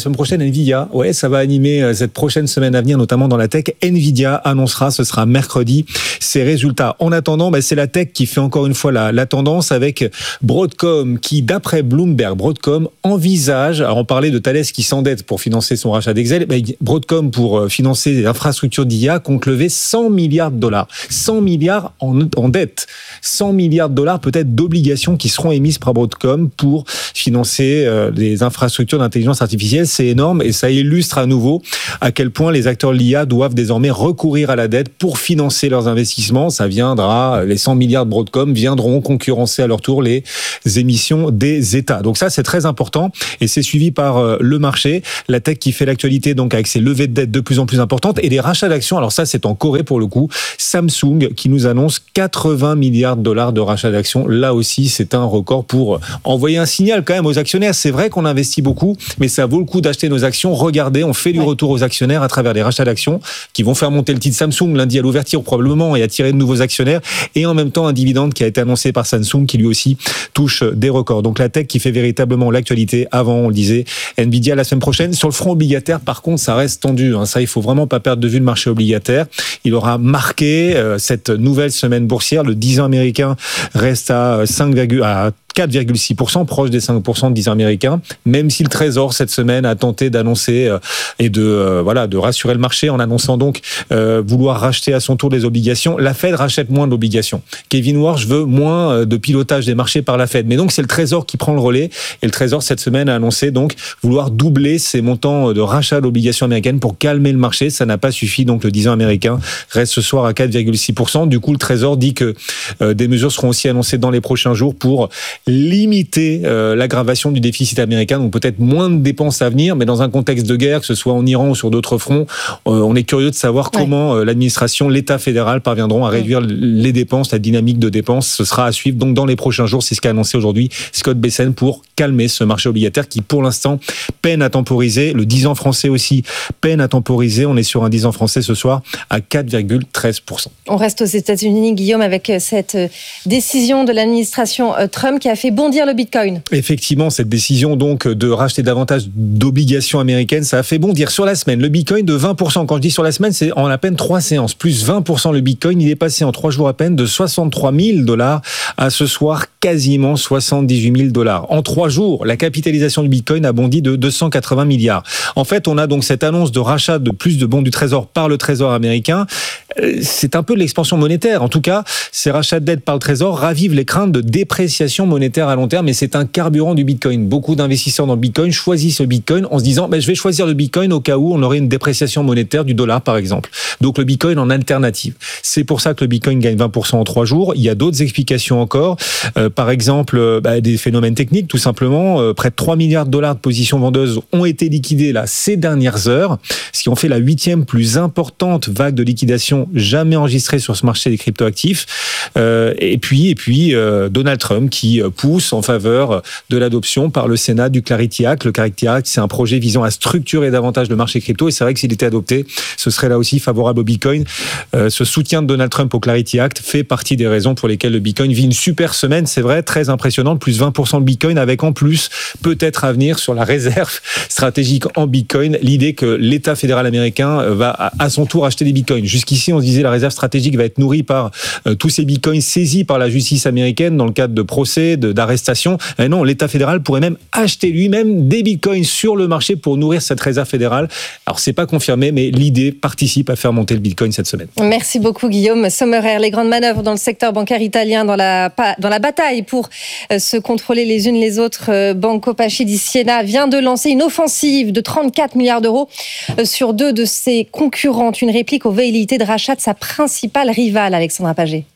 Nvidia. Ouais, ça va animer cette prochaine semaine à venir, notamment dans la tech. Nvidia annoncera, ce sera mercredi, ses résultats. En attendant, bah, c'est la tech qui fait encore une fois la, la tendance avec Broadcom qui, d'après Bloomberg, Broadcom envisage, alors on parlait de Thales qui s'endette pour financer son rachat d'Excel, bah, Broadcom pour financer les infrastructures d'I A compte lever cent milliards de dollars. cent milliards en, en dette. cent milliards de dollars peut-être d'obligations qui seront émises par Broadcom pour financer euh, les infrastructures d'intelligence artificielle. C'est énorme et ça illustre à nouveau à quel point les acteurs de l'I A doivent désormais recourir à la dette pour financer leurs investissements. Ça viendra, les cent milliards de Broadcom viendront concurrencer à leur tour les émissions des États. Donc ça, c'est très important et c'est suivi par euh, le marché. La tech qui fait l'actualité donc avec ses levées de dette de plus en plus importantes et les rachats d'actions. Alors ça, c'est en Corée pour le coup. Samsung qui nous annonce quatre-vingts milliards de dollars de rachats d'actions. Là aussi, c'est un record pour envoyer un signal quand même aux actionnaires. C'est vrai qu'on investit beaucoup, mais ça vaut le coup d'acheter nos actions. Regardez, on fait du retour aux actionnaires à travers les rachats d'actions qui vont faire monter le titre Samsung lundi à l'ouverture probablement et attirer de nouveaux actionnaires. Et en même temps, un dividende qui a été annoncé par Samsung qui lui aussi touche des records. Donc la tech qui fait véritablement l'actualité. Avant, on le disait, Nvidia la semaine prochaine. Sur le front obligataire, par contre, ça reste tendu. Hein. Ça, il faut vraiment pas perdre de vue le marché obligataire. Il aura marqué euh, cette nouvelle semaine boursière. Le dix ans américain reste à cinq, à quatre virgule six pour cent, proche des cinq pour cent de dix ans américains, même si le Trésor cette semaine a tenté d'annoncer euh, et de euh, voilà de rassurer le marché en annonçant donc euh, vouloir racheter à son tour des obligations. La Fed rachète moins d'obligations. Kevin Warsh veut moins de pilotage des marchés par la Fed, mais donc c'est le Trésor qui prend le relais et le Trésor cette semaine a annoncé donc vouloir doubler ses montants de rachat d'obligations américaines pour calmer le marché. Ça n'a pas suffi, donc le dix ans américain reste ce soir à quatre virgule six pour cent. Du coup, le Trésor dit que euh, des mesures seront aussi annoncées dans les prochains jours pour limiter euh, l'aggravation du déficit américain, donc peut-être moins de dépenses à venir, mais dans un contexte de guerre, que ce soit en Iran ou sur d'autres fronts, euh, on est curieux de savoir ouais. comment euh, l'administration, l'État fédéral parviendront à réduire ouais. les dépenses, la dynamique de dépenses. Ce sera à suivre donc dans les prochains jours. C'est ce qu'a annoncé aujourd'hui Scott Bessent pour calmer ce marché obligataire qui, pour l'instant, peine à temporiser. Le dix ans français aussi peine à temporiser. On est sur un dix ans français ce soir à quatre virgule treize pour cent. On reste aux États-Unis, Guillaume, avec cette décision de l'administration Trump qui a fait bondir le Bitcoin. Effectivement, cette décision donc de racheter davantage d'obligations américaines, ça a fait bondir sur la semaine. Le Bitcoin de vingt pour cent. Quand je dis sur la semaine, c'est en à peine trois séances. Plus vingt pour cent le Bitcoin. Il est passé en trois jours à peine de soixante-trois mille dollars à ce soir quasiment soixante-dix-huit mille dollars. En trois jours, la capitalisation du Bitcoin a bondi de deux cent quatre-vingts milliards. En fait, on a donc cette annonce de rachat de plus de bons du Trésor par le Trésor américain. C'est un peu de l'expansion monétaire. En tout cas, ces rachats de dette par le Trésor ravivent les craintes de dépréciation monétaire à long terme, mais c'est un carburant du Bitcoin. Beaucoup d'investisseurs dans le Bitcoin choisissent le Bitcoin en se disant ben, je vais choisir le Bitcoin au cas où on aurait une dépréciation monétaire du dollar, par exemple. Donc le Bitcoin en alternative. C'est pour ça que le Bitcoin gagne vingt pour cent en trois jours. Il y a d'autres explications encore. Euh, par exemple, bah, des phénomènes techniques, tout simplement. Euh, près de trois milliards de dollars de positions vendeuses ont été liquidées là, ces dernières heures, ce qui en fait la huitième plus importante vague de liquidation jamais enregistrée sur ce marché des cryptoactifs. Euh, et puis, et puis euh, Donald Trump qui pousse en faveur de l'adoption par le Sénat du Clarity Act. Le Clarity Act, c'est un projet visant à structurer davantage le marché crypto et c'est vrai que s'il était adopté, ce serait là aussi favorable au Bitcoin. Euh, ce soutien de Donald Trump au Clarity Act fait partie des raisons pour lesquelles le Bitcoin vit une super semaine, c'est vrai, très impressionnante, plus vingt pour cent de Bitcoin avec en plus peut-être à venir sur la réserve stratégique en Bitcoin, l'idée que l'État fédéral américain va à son tour acheter des Bitcoins. Jusqu'ici, on se disait la réserve stratégique va être nourrie par euh, tous ces Bitcoins saisis par la justice américaine dans le cadre de procès, de, d'arrestation. Et non, l'État fédéral pourrait même acheter lui-même des Bitcoins sur le marché pour nourrir cette réserve fédérale. Alors, c'est pas confirmé, mais l'idée participe à faire monter le Bitcoin cette semaine. Merci beaucoup, Guillaume Sommerer. Les grandes manœuvres dans le secteur bancaire italien dans la, dans la bataille pour se contrôler les unes les autres. Banco Paschi di Siena vient de lancer une offensive de trente-quatre milliards d'euros sur deux de ses concurrentes. Une réplique aux velléités de rachat de sa principale rivale, Alexandra Paget.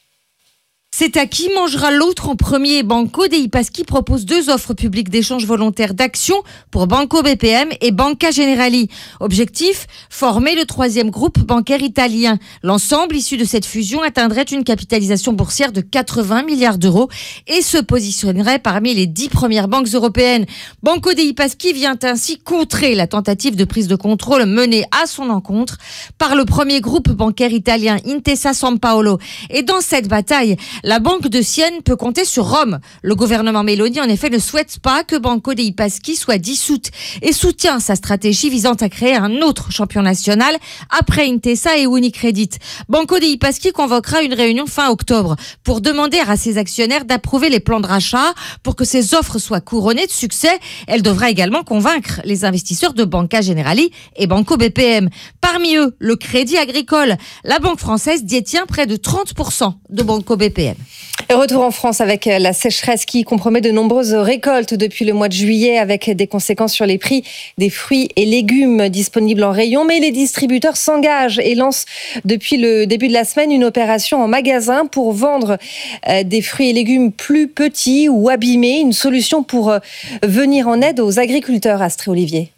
C'est à qui mangera l'autre en premier. Banco dei Paschi propose deux offres publiques d'échange volontaire d'actions pour Banco B P M et Banca Generali. Objectif, former le troisième groupe bancaire italien. L'ensemble issu de cette fusion atteindrait une capitalisation boursière de quatre-vingts milliards d'euros et se positionnerait parmi les dix premières banques européennes. Banco dei Paschi vient ainsi contrer la tentative de prise de contrôle menée à son encontre par le premier groupe bancaire italien Intesa Sanpaolo. Et dans cette bataille, La Banque de Sienne peut compter sur Rome. Le gouvernement Meloni, en effet, ne souhaite pas que Banco dei Paschi soit dissoute et soutient sa stratégie visant à créer un autre champion national après Intesa et Unicredit. Banco dei Paschi convoquera une réunion fin octobre pour demander à ses actionnaires d'approuver les plans de rachat. Pour que ces offres soient couronnées de succès, elle devra également convaincre les investisseurs de Banca Generali et Banco B P M. Parmi eux, le Crédit Agricole. La banque française détient près de trente pour cent de Banco B P M. Et retour en France avec la sécheresse qui compromet de nombreuses récoltes depuis le mois de juillet, avec des conséquences sur les prix des fruits et légumes disponibles en rayon. Mais les distributeurs s'engagent et lancent depuis le début de la semaine une opération en magasin pour vendre des fruits et légumes plus petits ou abîmés. Une solution pour venir en aide aux agriculteurs, Astrée Olivier.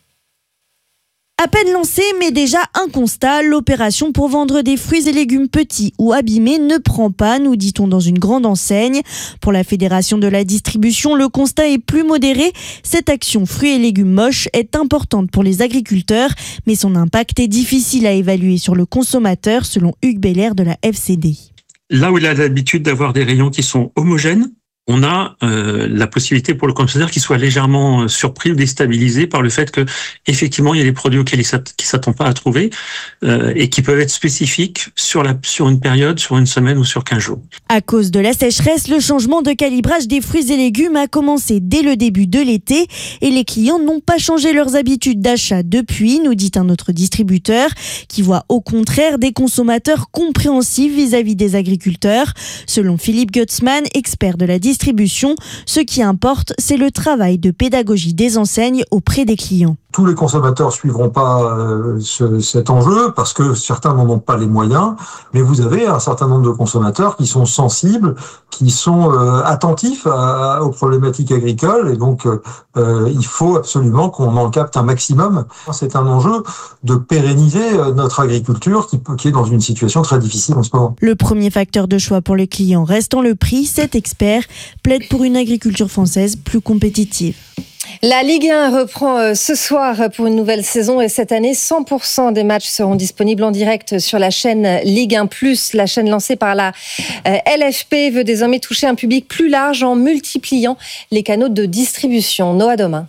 À peine lancée, mais déjà un constat, l'opération pour vendre des fruits et légumes petits ou abîmés ne prend pas, nous dit-on dans une grande enseigne. Pour la Fédération de la distribution, le constat est plus modéré. Cette action fruits et légumes moches est importante pour les agriculteurs, mais son impact est difficile à évaluer sur le consommateur, selon Hugues Beller de la F C D I. Là où il a l'habitude d'avoir des rayons qui sont homogènes, on a euh, la possibilité pour le consommateur qu'il soit légèrement surpris ou déstabilisé par le fait que effectivement il y a des produits auxquels il ne s'attend pas à trouver euh, et qui peuvent être spécifiques sur, la, sur une période, sur une semaine ou sur quinze jours. À cause de la sécheresse, le changement de calibrage des fruits et légumes a commencé dès le début de l'été et les clients n'ont pas changé leurs habitudes d'achat depuis, nous dit un autre distributeur qui voit au contraire des consommateurs compréhensifs vis-à-vis des agriculteurs. Selon Philippe Gutzmann, expert de la distribution, distribution. Ce qui importe, c'est le travail de pédagogie des enseignes auprès des clients. Tous les consommateurs ne suivront pas euh, ce, cet enjeu parce que certains n'en ont pas les moyens, mais vous avez un certain nombre de consommateurs qui sont sensibles, qui sont euh, attentifs à, à, aux problématiques agricoles et donc euh, il faut absolument qu'on en capte un maximum. C'est un enjeu de pérenniser notre agriculture qui, qui est dans une situation très difficile en ce moment. Le premier facteur de choix pour les clients restant le prix, cet expert plaide pour une agriculture française plus compétitive. La Ligue un reprend ce soir pour une nouvelle saison et cette année, cent pour cent des matchs seront disponibles en direct sur la chaîne Ligue un plus. La chaîne lancée par la L F P veut désormais toucher un public plus large en multipliant les canaux de distribution. Noah Domain.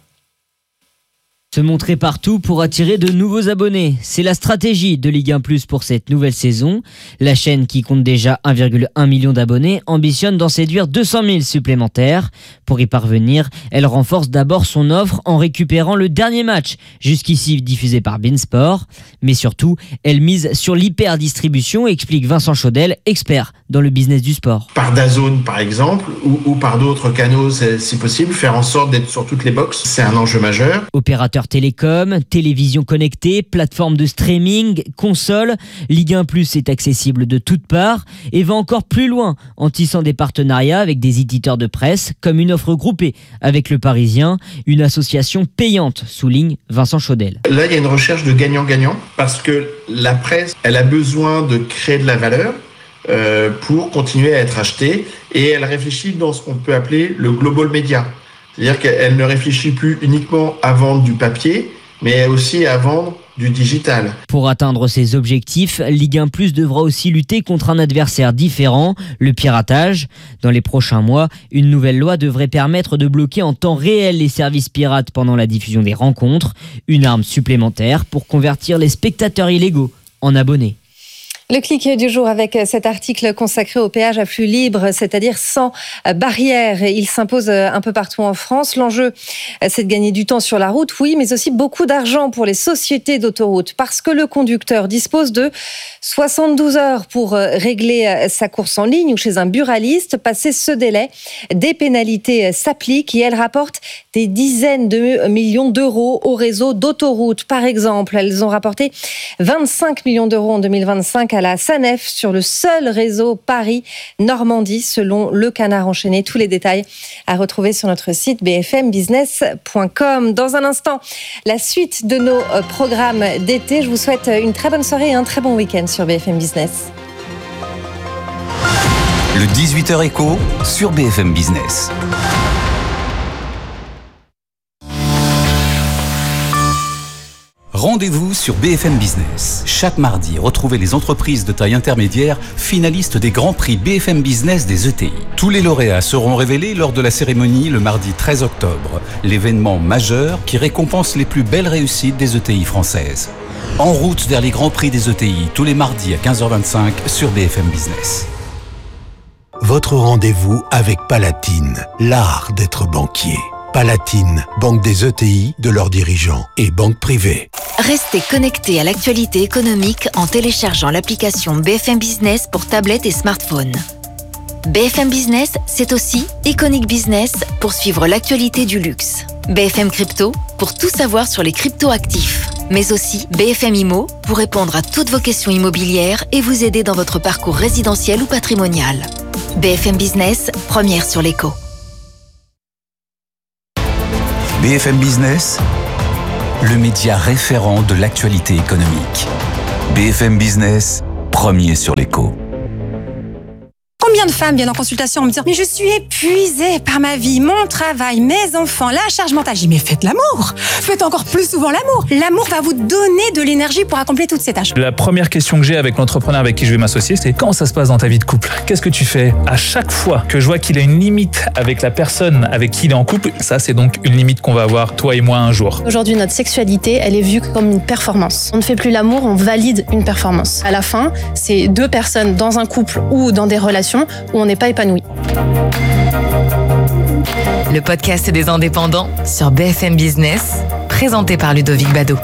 Se montrer partout pour attirer de nouveaux abonnés. C'est la stratégie de Ligue un plus pour cette nouvelle saison. La chaîne, qui compte déjà un virgule un million d'abonnés, ambitionne d'en séduire deux cent mille supplémentaires. Pour y parvenir, elle renforce d'abord son offre en récupérant le dernier match, jusqu'ici diffusé par beIN Sport. Mais surtout, elle mise sur l'hyper-distribution, explique Vincent Chaudel, expert dans le business du sport. Par DAZN par exemple, ou, ou par d'autres canaux si possible, faire en sorte d'être sur toutes les boxes, c'est un enjeu majeur. Opérateur télécom, télévision connectée, plateforme de streaming, console, Ligue un plus est accessible de toutes parts et va encore plus loin en tissant des partenariats avec des éditeurs de presse, comme une offre groupée avec Le Parisien, une association payante, souligne Vincent Chaudel. Là, il y a une recherche de gagnant-gagnant parce que la presse, elle a besoin de créer de la valeur euh, pour continuer à être achetée et elle réfléchit dans ce qu'on peut appeler le global media. C'est-à-dire qu'elle ne réfléchit plus uniquement à vendre du papier, mais aussi à vendre du digital. Pour atteindre ses objectifs, Ligue un plus devra aussi lutter contre un adversaire différent, le piratage. Dans les prochains mois, une nouvelle loi devrait permettre de bloquer en temps réel les services pirates pendant la diffusion des rencontres, une arme supplémentaire pour convertir les spectateurs illégaux en abonnés. Le clic du jour avec cet article consacré au péage à flux libre, c'est-à-dire sans barrière. Il s'impose un peu partout en France. L'enjeu, c'est de gagner du temps sur la route, oui, mais aussi beaucoup d'argent pour les sociétés d'autoroutes, parce que le conducteur dispose de soixante-douze heures pour régler sa course en ligne ou chez un buraliste. Passé ce délai, des pénalités s'appliquent et elles rapportent des dizaines de millions d'euros au réseau d'autoroutes. Par exemple, elles ont rapporté vingt-cinq millions d'euros en deux mille vingt-cinq à la SANEF sur le seul réseau Paris-Normandie, selon Le Canard enchaîné. Tous les détails à retrouver sur notre site b f m business point com. Dans un instant, la suite de nos programmes d'été. Je vous souhaite une très bonne soirée et un très bon week-end sur B F M Business. Le dix-huit heures écho sur B F M Business. Rendez-vous sur B F M Business. Chaque mardi, retrouvez les entreprises de taille intermédiaire finalistes des grands prix B F M Business des E T I. Tous les lauréats seront révélés lors de la cérémonie le mardi treize octobre, l'événement majeur qui récompense les plus belles réussites des E T I françaises. En route vers les grands prix des E T I, tous les mardis à quinze heures vingt-cinq sur B F M Business. Votre rendez-vous avec Palatine, l'art d'être banquier. Palatine, banque des E T I, de leurs dirigeants et banque privée. Restez connectés à l'actualité économique en téléchargeant l'application B F M Business pour tablettes et smartphones. B F M Business, c'est aussi Iconic Business pour suivre l'actualité du luxe. B F M Crypto pour tout savoir sur les crypto-actifs. Mais aussi B F M Immo pour répondre à toutes vos questions immobilières et vous aider dans votre parcours résidentiel ou patrimonial. B F M Business, première sur l'écho. B F M Business, le média référent de l'actualité économique. B F M Business, premier sur l'écho. Combien de femmes viennent en consultation en me disant « Mais je suis épuisée par ma vie, mon travail, mes enfants, la charge mentale. » Je dis « Mais faites l'amour. Faites encore plus souvent l'amour. L'amour va vous donner de l'énergie pour accomplir toutes ces tâches. » La première question que j'ai avec l'entrepreneur avec qui je vais m'associer, c'est comment ça se passe dans ta vie de couple ? Qu'est-ce que tu fais ? À chaque fois que je vois qu'il a une limite avec la personne avec qui il est en couple, ça c'est donc une limite qu'on va avoir toi et moi un jour. Aujourd'hui, notre sexualité, elle est vue comme une performance. On ne fait plus l'amour, on valide une performance. À la fin, c'est deux personnes dans un couple ou dans des relations où on n'est pas épanoui. Le podcast des indépendants sur B F M Business, présenté par Ludovic Bado.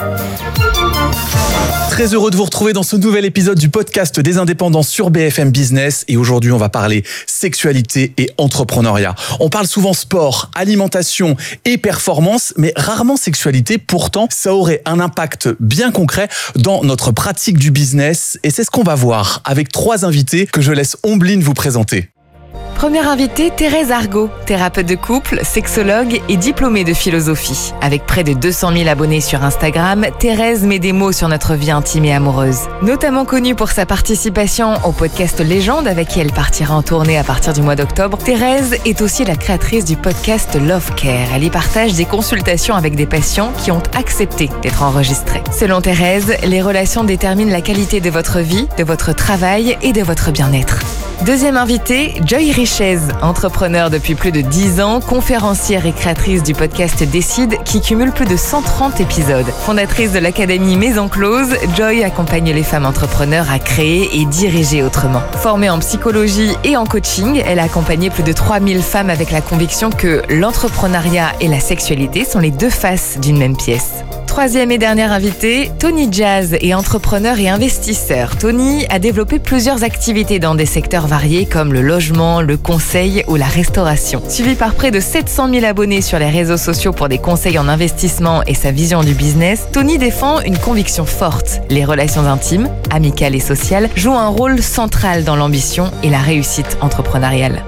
Très heureux de vous retrouver dans ce nouvel épisode du podcast des indépendants sur B F M Business. Et aujourd'hui, on va parler sexualité et entrepreneuriat. On parle souvent sport, alimentation et performance, mais rarement sexualité. Pourtant, ça aurait un impact bien concret dans notre pratique du business. Et c'est ce qu'on va voir avec trois invités que je laisse Ombline vous présenter. Première invitée, Thérèse Argot, thérapeute de couple, sexologue et diplômée de philosophie. Avec près de deux cent mille abonnés sur Instagram, Thérèse met des mots sur notre vie intime et amoureuse. Notamment connue pour sa participation au podcast Légende avec qui elle partira en tournée à partir du mois d'octobre, Thérèse est aussi la créatrice du podcast Love Care. Elle y partage des consultations avec des patients qui ont accepté d'être enregistrés. Selon Thérèse, les relations déterminent la qualité de votre vie, de votre travail et de votre bien-être. Deuxième invitée, Joy Richez, entrepreneur depuis plus de dix ans, conférencière et créatrice du podcast Décide qui cumule plus de cent trente épisodes. Fondatrice de l'académie Maison Close, Joy accompagne les femmes entrepreneurs à créer et diriger autrement. Formée en psychologie et en coaching, elle a accompagné plus de trois mille femmes avec la conviction que l'entrepreneuriat et la sexualité sont les deux faces d'une même pièce. Troisième et dernière invitée, Tony Jazz est entrepreneur et investisseur. Tony a développé plusieurs activités dans des secteurs variés comme le logement, le conseil ou la restauration. Suivi par près de sept cent mille abonnés sur les réseaux sociaux pour des conseils en investissement et sa vision du business, Tony défend une conviction forte. Les relations intimes, amicales et sociales jouent un rôle central dans l'ambition et la réussite entrepreneuriale.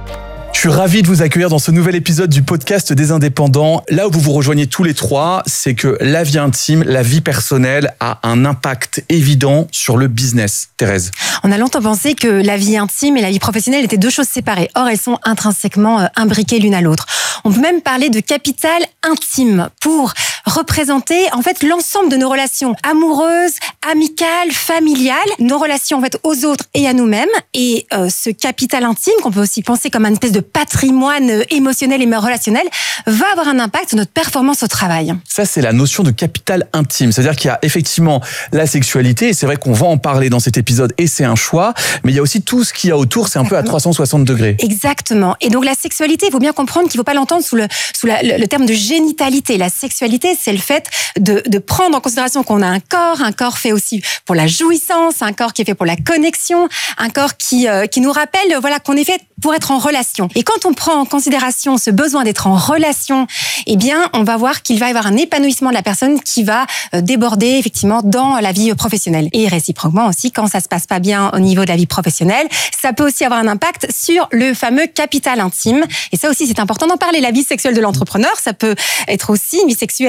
Je suis ravi de vous accueillir dans ce nouvel épisode du podcast des indépendants. Là où vous vous rejoignez tous les trois, c'est que la vie intime, la vie personnelle a un impact évident sur le business. Thérèse. On a longtemps pensé que la vie intime et la vie professionnelle étaient deux choses séparées. Or, elles sont intrinsèquement imbriquées l'une à l'autre. On peut même parler de capital intime pour représenter en fait l'ensemble de nos relations amoureuses, amicales, familiales, nos relations en fait aux autres et à nous-mêmes. Et euh, ce capital intime, qu'on peut aussi penser comme une espèce de patrimoine émotionnel et relationnel, va avoir un impact sur notre performance au travail. Ça, c'est la notion de capital intime. C'est-à-dire qu'il y a effectivement la sexualité, et c'est vrai qu'on va en parler dans cet épisode, et c'est un choix, mais il y a aussi tout ce qu'il y a autour, c'est un peu à trois cent soixante degrés. Exactement. Et donc la sexualité, il faut bien comprendre qu'il ne faut pas l'entendre sous le, sous la, le, le terme de génitalité. La sexualité, c'est le fait de, de prendre en considération qu'on a un corps, un corps fait aussi pour la jouissance, un corps qui est fait pour la connexion, un corps qui, euh, qui nous rappelle voilà, qu'on est fait pour être en relation. Et quand on prend en considération ce besoin d'être en relation, eh bien, on va voir qu'il va y avoir un épanouissement de la personne qui va déborder effectivement dans la vie professionnelle. Et réciproquement aussi, quand ça se passe pas bien au niveau de la vie professionnelle, ça peut aussi avoir un impact sur le fameux capital intime. Et ça aussi, c'est important d'en parler. La vie sexuelle de l'entrepreneur, ça peut être aussi une vie sexuelle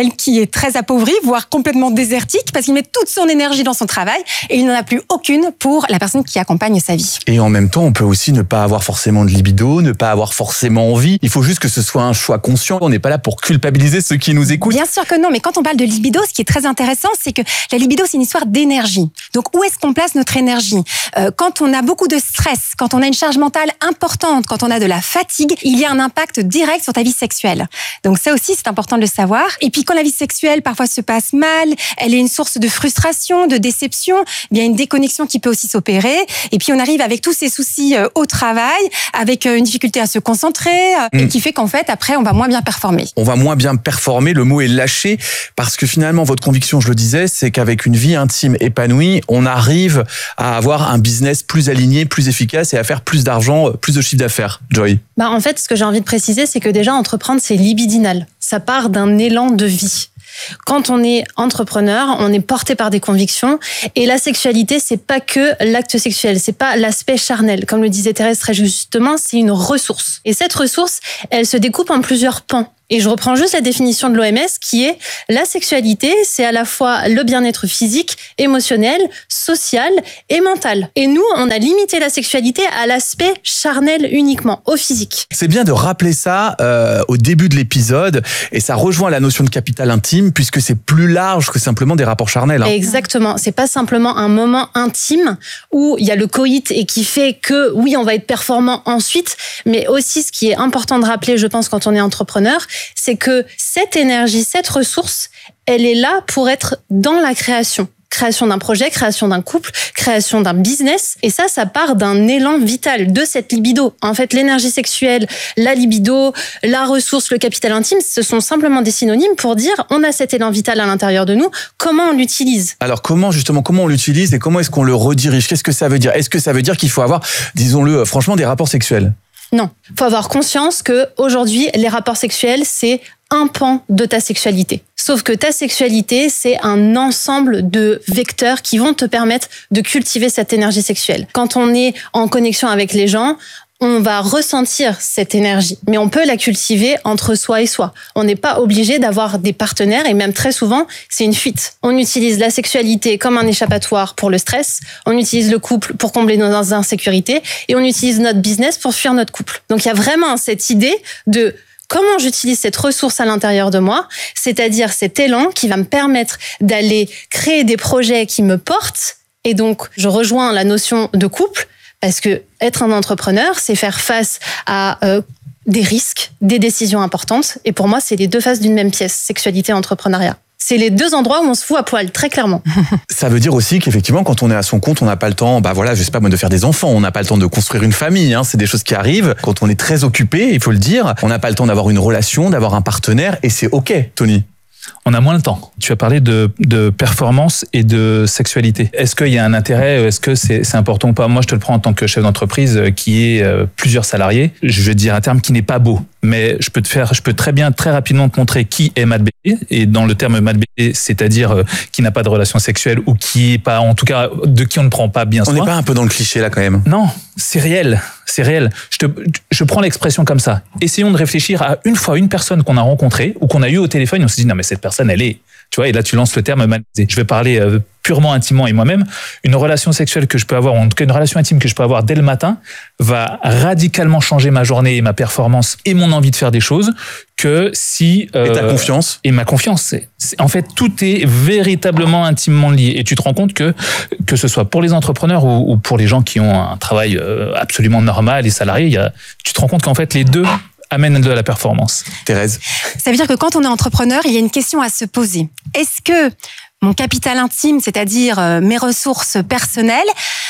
sexuel qui est très appauvri, voire complètement désertique, parce qu'il met toute son énergie dans son travail et il n'en a plus aucune pour la personne qui accompagne sa vie. Et en même temps, on peut aussi ne pas avoir forcément de libido, ne pas avoir forcément envie. Il faut juste que ce soit un choix conscient. On n'est pas là pour culpabiliser ceux qui nous écoutent. Bien sûr que non, mais quand on parle de libido, ce qui est très intéressant, c'est que la libido, c'est une histoire d'énergie. Donc, où est-ce qu'on place notre énergie ? euh, Quand on a beaucoup de stress, quand on a une charge mentale importante, quand on a de la fatigue, il y a un impact direct sur ta vie sexuelle. Donc, ça aussi, c'est important de le savoir. Et puis, quand la vie sexuelle, parfois, se passe mal, elle est une source de frustration, de déception, il y a une déconnexion qui peut aussi s'opérer. Et puis, on arrive avec tous ces soucis euh, au travail, avec euh, une difficulté à se concentrer, euh, mmh. et qui fait qu'en fait, après, on va moins bien performer. On va moins bien performer, le mot est lâché, parce que finalement, votre conviction, je le disais, c'est qu'avec une vie intime épanouie, on arrive à avoir un business plus aligné, plus efficace et à faire plus d'argent, plus de chiffre d'affaires. Joy. Bah, en fait, ce que j'ai envie de préciser, c'est que déjà, entreprendre, c'est libidinal. Ça part d'un élan de vie. Quand on est entrepreneur, on est porté par des convictions et la sexualité, c'est pas que l'acte sexuel, c'est pas l'aspect charnel. Comme le disait Thérèse très justement, c'est une ressource. Et cette ressource, elle se découpe en plusieurs pans. Et je reprends juste la définition de l'O M S qui est la sexualité, c'est à la fois le bien-être physique, émotionnel, social et mental. Et nous, on a limité la sexualité à l'aspect charnel uniquement, au physique. C'est bien de rappeler ça euh, au début de l'épisode et ça rejoint la notion de capital intime puisque c'est plus large que simplement des rapports charnels. Hein. Exactement. C'est pas simplement un moment intime où il y a le coït et qui fait que oui, on va être performant ensuite, mais aussi ce qui est important de rappeler, je pense, quand on est entrepreneur, c'est que cette énergie, cette ressource, elle est là pour être dans la création. Création d'un projet, création d'un couple, création d'un business. Et ça, ça part d'un élan vital de cette libido. En fait, l'énergie sexuelle, la libido, la ressource, le capital intime, ce sont simplement des synonymes pour dire on a cet élan vital à l'intérieur de nous. Comment on l'utilise ? Alors comment, justement, comment on l'utilise et comment est-ce qu'on le redirige ? Qu'est-ce que ça veut dire ? Est-ce que ça veut dire qu'il faut avoir, disons-le franchement, des rapports sexuels ? Non. Il faut avoir conscience que aujourd'hui, les rapports sexuels, c'est un pan de ta sexualité. Sauf que ta sexualité, c'est un ensemble de vecteurs qui vont te permettre de cultiver cette énergie sexuelle. Quand on est en connexion avec les gens, on va ressentir cette énergie, mais on peut la cultiver entre soi et soi. On n'est pas obligé d'avoir des partenaires et même très souvent, c'est une fuite. On utilise la sexualité comme un échappatoire pour le stress, on utilise le couple pour combler nos insécurités et on utilise notre business pour fuir notre couple. Donc il y a vraiment cette idée de comment j'utilise cette ressource à l'intérieur de moi, c'est-à-dire cet élan qui va me permettre d'aller créer des projets qui me portent. Et donc, je rejoins la notion de couple, parce que être un entrepreneur, c'est faire face à euh, des risques, des décisions importantes. Et pour moi, c'est les deux faces d'une même pièce, sexualité et entrepreneuriat. C'est les deux endroits où on se fout à poil, très clairement. Ça veut dire aussi qu'effectivement, quand on est à son compte, on n'a pas le temps, bah voilà, je sais pas moi, de faire des enfants, on n'a pas le temps de construire une famille, hein, c'est des choses qui arrivent. Quand on est très occupé, il faut le dire, on n'a pas le temps d'avoir une relation, d'avoir un partenaire, et c'est ok, Tony. On a moins le temps. Tu as parlé de, de performance et de sexualité. Est-ce qu'il y a un intérêt ? Est-ce que c'est, c'est important ou pas ? Moi, je te le prends en tant que chef d'entreprise qui est euh, plusieurs salariés. Je vais te dire un terme qui n'est pas beau, mais je peux te faire, je peux très bien, très rapidement te montrer qui est Matt B. Et dans le terme Matt B, c'est-à-dire euh, qui n'a pas de relation sexuelle ou qui est pas, en tout cas, de qui on ne prend pas bien soin. On n'est pas un peu dans le cliché là quand même ? Non, c'est réel. C'est réel. Je, te, je prends l'expression comme ça. Essayons de réfléchir à une fois une personne qu'on a rencontrée ou qu'on a eu au téléphone et on se dit non mais cette personne elle est, tu vois, et là tu lances le terme manisé. Je vais parler euh, purement intimement et moi-même. Une relation sexuelle que je peux avoir, ou en tout cas une relation intime que je peux avoir dès le matin va radicalement changer ma journée et ma performance et mon envie de faire des choses que si... Euh, et ta confiance. Et ma confiance. C'est, c'est, en fait, tout est véritablement intimement lié. Et tu te rends compte que, que ce soit pour les entrepreneurs ou, ou pour les gens qui ont un travail euh, absolument normal, les salariés, il y a, tu te rends compte qu'en fait, les deux amènent de la performance. Thérèse. Ça veut dire que quand on est entrepreneur, il y a une question à se poser. Est-ce que mon capital intime, c'est-à-dire euh, mes ressources personnelles,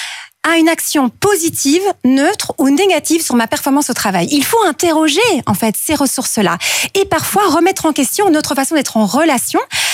a une action positive, neutre ou négative sur ma performance au travail. Il faut interroger en fait ces ressources-là et parfois remettre en question notre façon d'être en relation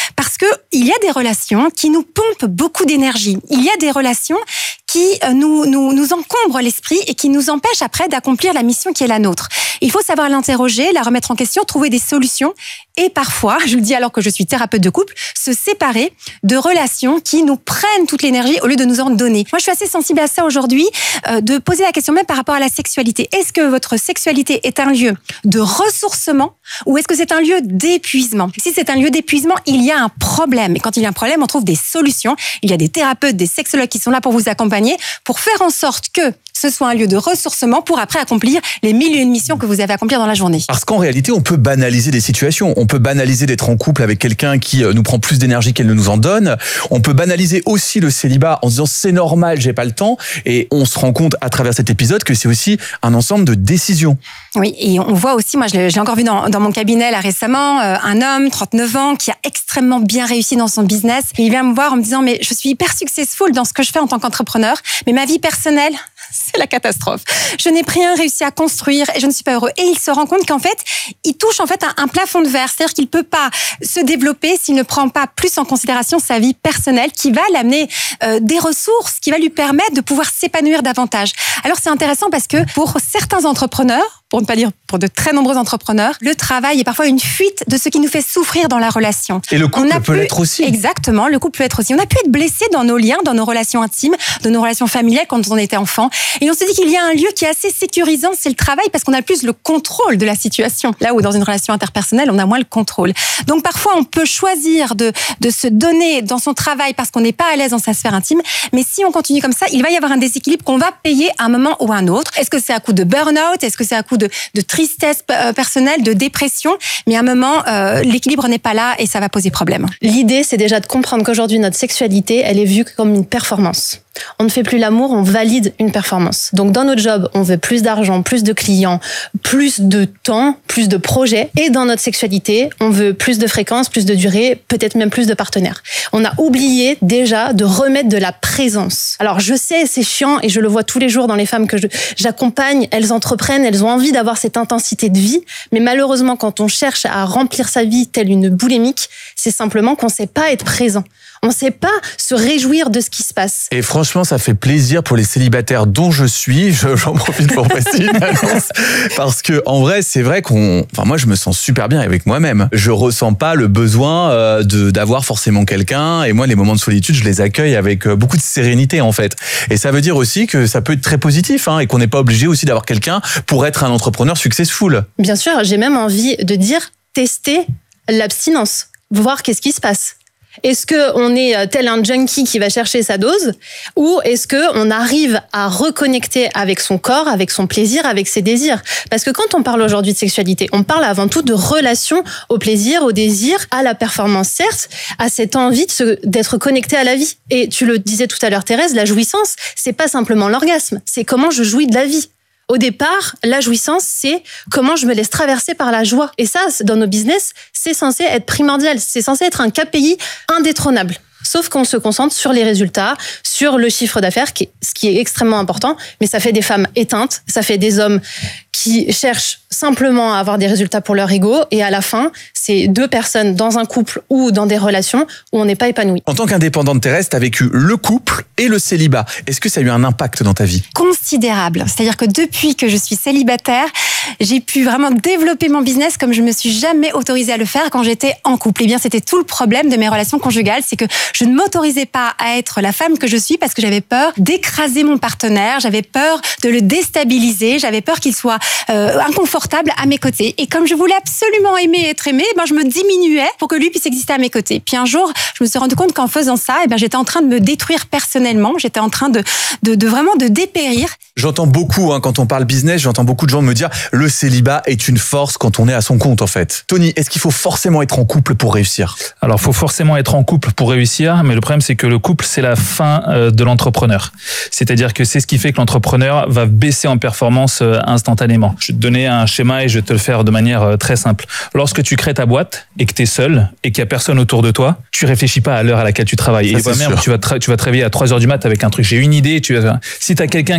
Parce que il y a des relations qui nous pompent beaucoup d'énergie. Il y a des relations qui nous, nous, nous encombrent l'esprit et qui nous empêchent après d'accomplir la mission qui est la nôtre. Il faut savoir l'interroger, la remettre en question, trouver des solutions et parfois, je le dis alors que je suis thérapeute de couple, se séparer de relations qui nous prennent toute l'énergie au lieu de nous en donner. Moi, je suis assez sensible à ça aujourd'hui, euh, de poser la question même par rapport à la sexualité. Est-ce que votre sexualité est un lieu de ressourcement ou est-ce que c'est un lieu d'épuisement? Si c'est un lieu d'épuisement, il y a un problème. Et quand il y a un problème, on trouve des solutions. Il y a des thérapeutes, des sexologues qui sont là pour vous accompagner, pour faire en sorte que ce soit un lieu de ressourcement pour après accomplir les mille et une missions que vous avez à accomplir dans la journée. Parce qu'en réalité, on peut banaliser des situations. On peut banaliser d'être en couple avec quelqu'un qui nous prend plus d'énergie qu'elle ne nous en donne. On peut banaliser aussi le célibat en disant c'est normal, j'ai pas le temps. Et on se rend compte à travers cet épisode que c'est aussi un ensemble de décisions. Oui, et on voit aussi, moi je l'ai, je l'ai encore vu dans, dans mon cabinet là récemment, euh, un homme, trente-neuf ans, qui a extrêmement bien réussi dans son business. Et il vient me voir en me disant mais je suis hyper successful dans ce que je fais en tant qu'entrepreneur, mais ma vie personnelle, c'est la catastrophe. Je n'ai rien réussi à construire et je ne suis pas heureux. Et il se rend compte qu'en fait, il touche en fait un, un plafond de verre. C'est-à-dire qu'il peut pas se développer s'il ne prend pas plus en considération sa vie personnelle qui va l'amener euh, des ressources, qui va lui permettre de pouvoir s'épanouir davantage. Alors c'est intéressant parce que pour certains entrepreneurs, pour ne pas dire pour de très nombreux entrepreneurs, le travail est parfois une fuite de ce qui nous fait souffrir dans la relation. Et le couple peut pu, l'être aussi. Exactement, le couple peut être aussi. On a pu être blessé dans nos liens, dans nos relations intimes, dans nos relations familiales quand on était enfant. Et on se dit qu'il y a un lieu qui est assez sécurisant, c'est le travail, parce qu'on a plus le contrôle de la situation. Là où dans une relation interpersonnelle, on a moins le contrôle. Donc parfois, on peut choisir de, de se donner dans son travail parce qu'on n'est pas à l'aise dans sa sphère intime. Mais si on continue comme ça, il va y avoir un déséquilibre qu'on va payer à un moment ou à un autre. Est-ce que c'est à coup de burn-out? Est-ce que c'est à coup de, de tristesse personnelle, de dépression? Mais à un moment, euh, l'équilibre n'est pas là et ça va poser problème. L'idée, c'est déjà de comprendre qu'aujourd'hui, notre sexualité, elle est vue comme une performance. On ne fait plus l'amour, on valide une performance. Donc dans notre job, on veut plus d'argent, plus de clients, plus de temps, plus de projets. Et dans notre sexualité, on veut plus de fréquences, plus de durée, peut-être même plus de partenaires. On a oublié déjà de remettre de la présence. Alors je sais, c'est chiant et je le vois tous les jours dans les femmes que je, j'accompagne. Elles entreprennent, elles ont envie d'avoir cette intensité de vie. Mais malheureusement, quand on cherche à remplir sa vie telle une boulimique, c'est simplement qu'on ne sait pas être présent. On ne sait pas se réjouir de ce qui se passe. Et franchement, ça fait plaisir pour les célibataires dont je suis. Je, j'en profite pour passer une annonce. Parce que, en vrai, c'est vrai qu'on, enfin, moi, je me sens super bien avec moi-même. Je ressens pas le besoin euh, de, d'avoir forcément quelqu'un. Et moi, les moments de solitude, je les accueille avec beaucoup de sérénité, en fait. Et ça veut dire aussi que ça peut être très positif, hein, et qu'on n'est pas obligé aussi d'avoir quelqu'un pour être un entrepreneur successful. Bien sûr, j'ai même envie de dire, tester l'abstinence. Voir qu'est-ce qui se passe. Est-ce qu'on est tel un junkie qui va chercher sa dose ou est-ce qu'on arrive à reconnecter avec son corps, avec son plaisir, avec ses désirs? Parce que quand on parle aujourd'hui de sexualité, on parle avant tout de relation au plaisir, au désir, à la performance, certes, à cette envie de se, d'être connecté à la vie. Et tu le disais tout à l'heure, Thérèse, la jouissance, c'est pas simplement l'orgasme, c'est comment je jouis de la vie. Au départ, la jouissance, c'est comment je me laisse traverser par la joie. Et ça, dans nos business, c'est censé être primordial. C'est censé être un K P I indétrônable. Sauf qu'on se concentre sur les résultats, sur le chiffre d'affaires, qui est, ce qui est extrêmement important. Mais ça fait des femmes éteintes, ça fait des hommes qui cherchent simplement à avoir des résultats pour leur ego. Et à la fin, c'est deux personnes dans un couple ou dans des relations où on n'est pas épanoui. En tant qu'indépendante, Thérèse, tu as vécu le couple et le célibat. Est-ce que ça a eu un impact dans ta vie? Considérable. C'est-à-dire que depuis que je suis célibataire, j'ai pu vraiment développer mon business comme je me suis jamais autorisée à le faire quand j'étais en couple. Et bien, c'était tout le problème de mes relations conjugales, c'est que je ne m'autorisais pas à être la femme que je suis parce que j'avais peur d'écraser mon partenaire, j'avais peur de le déstabiliser, j'avais peur qu'il soit euh, inconfortable à mes côtés. Et comme je voulais absolument aimer et être aimée, ben je me diminuais pour que lui puisse exister à mes côtés. Puis un jour, je me suis rendu compte qu'en faisant ça, eh ben j'étais en train de me détruire personnellement, j'étais en train de, de, de vraiment de dépérir. J'entends beaucoup, hein, quand on parle business, j'entends beaucoup de gens me dire le célibat est une force quand on est à son compte, en fait. Tony, est-ce qu'il faut forcément être en couple pour réussir? Alors, il faut forcément être en couple pour réussir, mais le problème, c'est que le couple, c'est la fin de l'entrepreneur. C'est-à-dire que c'est ce qui fait que l'entrepreneur va baisser en performance instantanément. Je vais te donner un schéma et je vais te le faire de manière très simple. Lorsque tu crées ta boîte et que tu es seul et qu'il n'y a personne autour de toi, tu réfléchis pas à l'heure à laquelle tu travailles. Ça, et même, tu vas, tra- tu vas travailler à trois heures du mat avec un truc. J'ai une idée. Tu vas... Si tu as quelqu'un qui est couché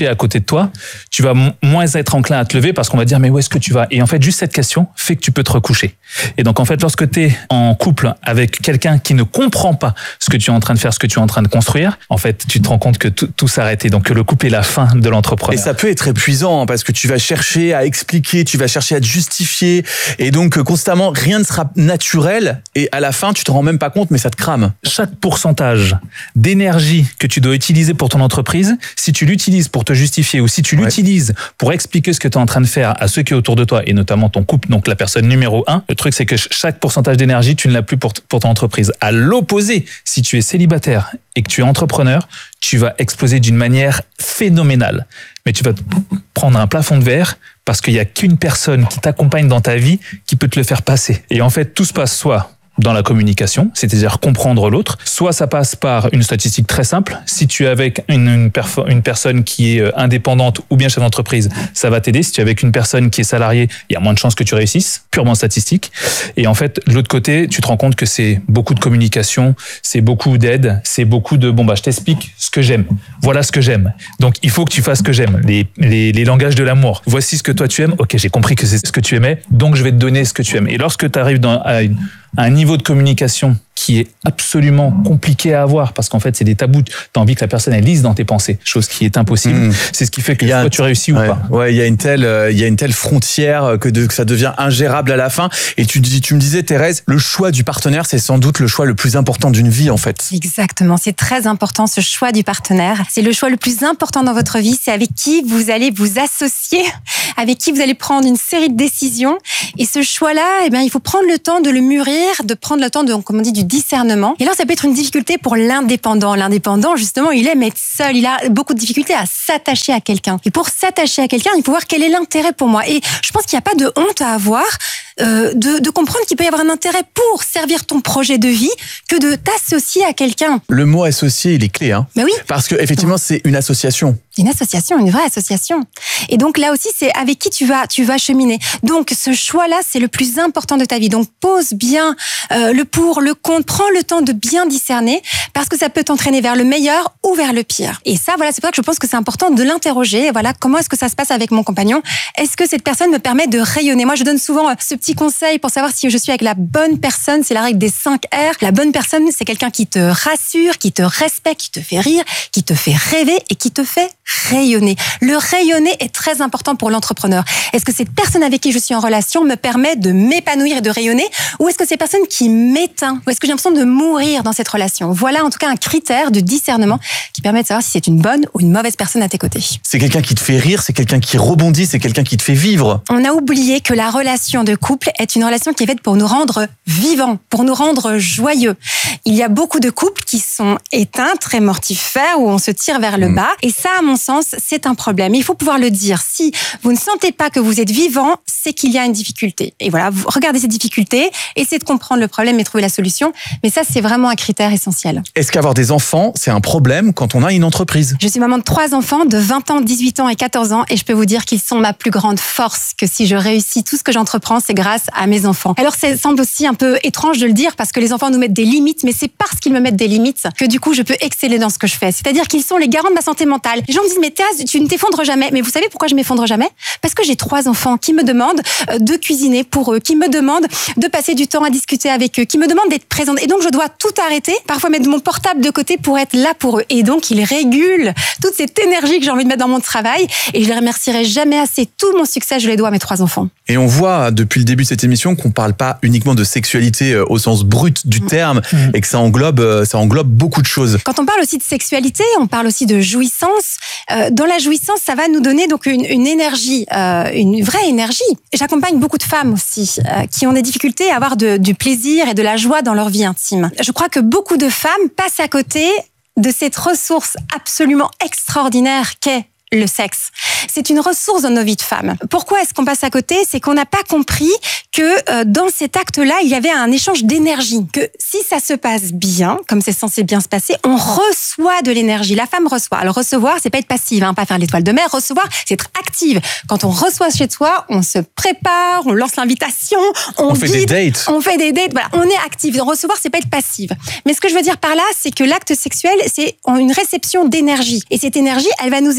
coucher à côté de toi, tu vas m- moins être enclin à te lever parce qu'on va dire mais où est-ce que tu vas ? Et en fait, juste cette question fait que tu peux te recoucher. Et donc en fait, lorsque tu es en couple avec quelqu'un qui ne comprend pas ce que tu es en train de faire, ce que tu es en train de construire, en fait, tu te rends compte que tout, tout s'arrête et donc que le couple est la fin de l'entrepreneur. Et ça peut être épuisant hein, parce que tu vas chercher à expliquer, tu vas chercher à te justifier et donc constamment rien ne sera naturel et à la fin tu te rends même pas compte mais ça te crame. Chaque pourcentage d'énergie que tu dois utiliser pour ton entreprise, si tu l'utilises pour te justifier ou si tu ouais. l'utilises pour expliquer ce que tu es en train de faire à ceux qui sont autour de toi et notamment ton couple, donc la personne numéro un, le truc c'est que chaque pourcentage d'énergie tu ne l'as plus pour, pour ton entreprise. À l'opposé, si tu es célibataire et que tu es entrepreneur, tu vas exploser d'une manière phénoménale. Mais tu vas prendre un plafond de verre parce qu'il n'y a qu'une personne qui t'accompagne dans ta vie qui peut te le faire passer. Et en fait, tout se passe soit dans la communication, c'est-à-dire comprendre l'autre, soit ça passe par une statistique très simple. Si tu es avec une, une, perso- une personne qui est indépendante ou bien chef d'entreprise, ça va t'aider. Si tu es avec une personne qui est salariée, il y a moins de chances que tu réussisses, purement statistique. Et en fait, de l'autre côté, tu te rends compte que c'est beaucoup de communication, c'est beaucoup d'aide, c'est beaucoup de bon bah je t'explique ce que j'aime. Voilà ce que j'aime. Donc il faut que tu fasses ce que j'aime. Les, les, les langages de l'amour. Voici ce que toi tu aimes. Ok, j'ai compris que c'est ce que tu aimais, donc je vais te donner ce que tu aimes. Et lorsque tu arrives dans, à une un niveau de communication qui est absolument compliqué à avoir parce qu'en fait c'est des tabous, tu as envie que la personne elle lise dans tes pensées, chose qui est impossible. Mmh. C'est ce qui fait que soit tu réussis ouais, ou pas. Ouais, il y a une telle euh, il y a une telle frontière que, de, que ça devient ingérable à la fin et tu tu me disais Thérèse, le choix du partenaire c'est sans doute le choix le plus important d'une vie en fait. Exactement, c'est très important ce choix du partenaire, c'est le choix le plus important dans votre vie, c'est avec qui vous allez vous associer, avec qui vous allez prendre une série de décisions et ce choix-là, eh bien il faut prendre le temps de le mûrir, de prendre le temps de, comme on dit, du discernement. Et là, ça peut être une difficulté pour l'indépendant. L'indépendant, justement, il aime être seul. Il a beaucoup de difficultés à s'attacher à quelqu'un. Et pour s'attacher à quelqu'un, il faut voir quel est l'intérêt pour moi. Et je pense qu'il n'y a pas de honte à avoir euh, de, de comprendre qu'il peut y avoir un intérêt pour servir ton projet de vie que de t'associer à quelqu'un. Le mot associé, il est clé, hein. Mais oui. Parce que effectivement, c'est une association. Une association, une vraie association. Et donc là aussi, c'est avec qui tu vas, tu vas cheminer. Donc ce choix-là, c'est le plus important de ta vie. Donc pose bien euh, le pour, le contre, prends le temps de bien discerner parce que ça peut t'entraîner vers le meilleur ou vers le pire. Et ça, voilà, c'est pour ça que je pense que c'est important de l'interroger. Voilà, comment est-ce que ça se passe avec mon compagnon ? Est-ce que cette personne me permet de rayonner ? Moi, je donne souvent ce petit conseil pour savoir si je suis avec la bonne personne. C'est la règle des cinq R. La bonne personne, c'est quelqu'un qui te rassure, qui te respecte, qui te fait rire, qui te fait rêver et qui te fait rayonner. Le rayonner est très important pour l'entrepreneur. Est-ce que cette personne avec qui je suis en relation me permet de m'épanouir et de rayonner ou est-ce que c'est personne qui m'éteint ou est-ce que j'ai l'impression de mourir dans cette relation ? Voilà en tout cas un critère de discernement qui permet de savoir si c'est une bonne ou une mauvaise personne à tes côtés. C'est quelqu'un qui te fait rire, c'est quelqu'un qui rebondit, c'est quelqu'un qui te fait vivre. On a oublié que la relation de couple est une relation qui est faite pour nous rendre vivants, pour nous rendre joyeux. Il y a beaucoup de couples qui sont éteints, très mortifères, où on se tire vers le bas. Et ça, à mon sens, c'est un problème. Il faut pouvoir le dire. Si vous ne sentez pas que vous êtes vivant, c'est qu'il y a une difficulté. Et voilà, vous regardez cette difficulté, essayez de comprendre le problème et trouver la solution. Mais ça, c'est vraiment un critère essentiel. Est-ce qu'avoir des enfants, c'est un problème quand on a une entreprise ? Je suis maman de trois enfants de vingt ans, dix-huit ans et quatorze ans et je peux vous dire qu'ils sont ma plus grande force, que si je réussis tout ce que j'entreprends, c'est grâce à mes enfants. Alors, ça semble aussi un peu étrange de le dire parce que les enfants nous mettent des limites, mais c'est parce qu'ils me mettent des limites que du coup, je peux exceller dans ce que je fais. C'est-à-dire qu'ils sont les garants de ma santé mentale. Les gens me disent, mais Thérèse, tu ne t'effondres jamais. Mais vous savez pourquoi je m'effondre jamais ? Parce que j'ai trois enfants qui me demandent de cuisiner pour eux, qui me demandent de passer du temps à discuter avec eux, qui me demandent d'être présente. Et donc, je dois tout arrêter, parfois mettre mon portable de côté pour être là pour eux. Et donc, ils régulent toute cette énergie que j'ai envie de mettre dans mon travail. Et je les remercierai jamais assez. Tout mon succès, je les dois à mes trois enfants. Et on voit depuis le début de cette émission qu'on parle pas uniquement de sexualité au sens brut du terme mmh. et que ça englobe, ça englobe beaucoup de choses. Quand on parle aussi de sexualité, on parle aussi de jouissance. Euh, dans la jouissance, ça va nous donner donc une, une énergie, euh, une vraie énergie. J'accompagne beaucoup de femmes aussi euh, qui ont des difficultés à avoir de, du plaisir et de la joie dans leur vie intime. Je crois que beaucoup de femmes passent à côté de cette ressource absolument extraordinaire qu'est le sexe. C'est une ressource dans nos vies de femmes. Pourquoi est-ce qu'on passe à côté ? C'est qu'on n'a pas compris que euh, dans cet acte-là, il y avait un échange d'énergie. Que si ça se passe bien, comme c'est censé bien se passer, on reçoit de l'énergie. La femme reçoit. Alors recevoir, c'est pas être passive, hein, pas faire l'étoile de mer. Recevoir, c'est être active. Quand on reçoit chez soi, on se prépare, on lance l'invitation, on, on fait guide, des dates. On fait des dates. Voilà, on est active. Recevoir, c'est pas être passive. Mais ce que je veux dire par là, c'est que l'acte sexuel, c'est une réception d'énergie. Et cette énergie, elle va nous aider à comprendre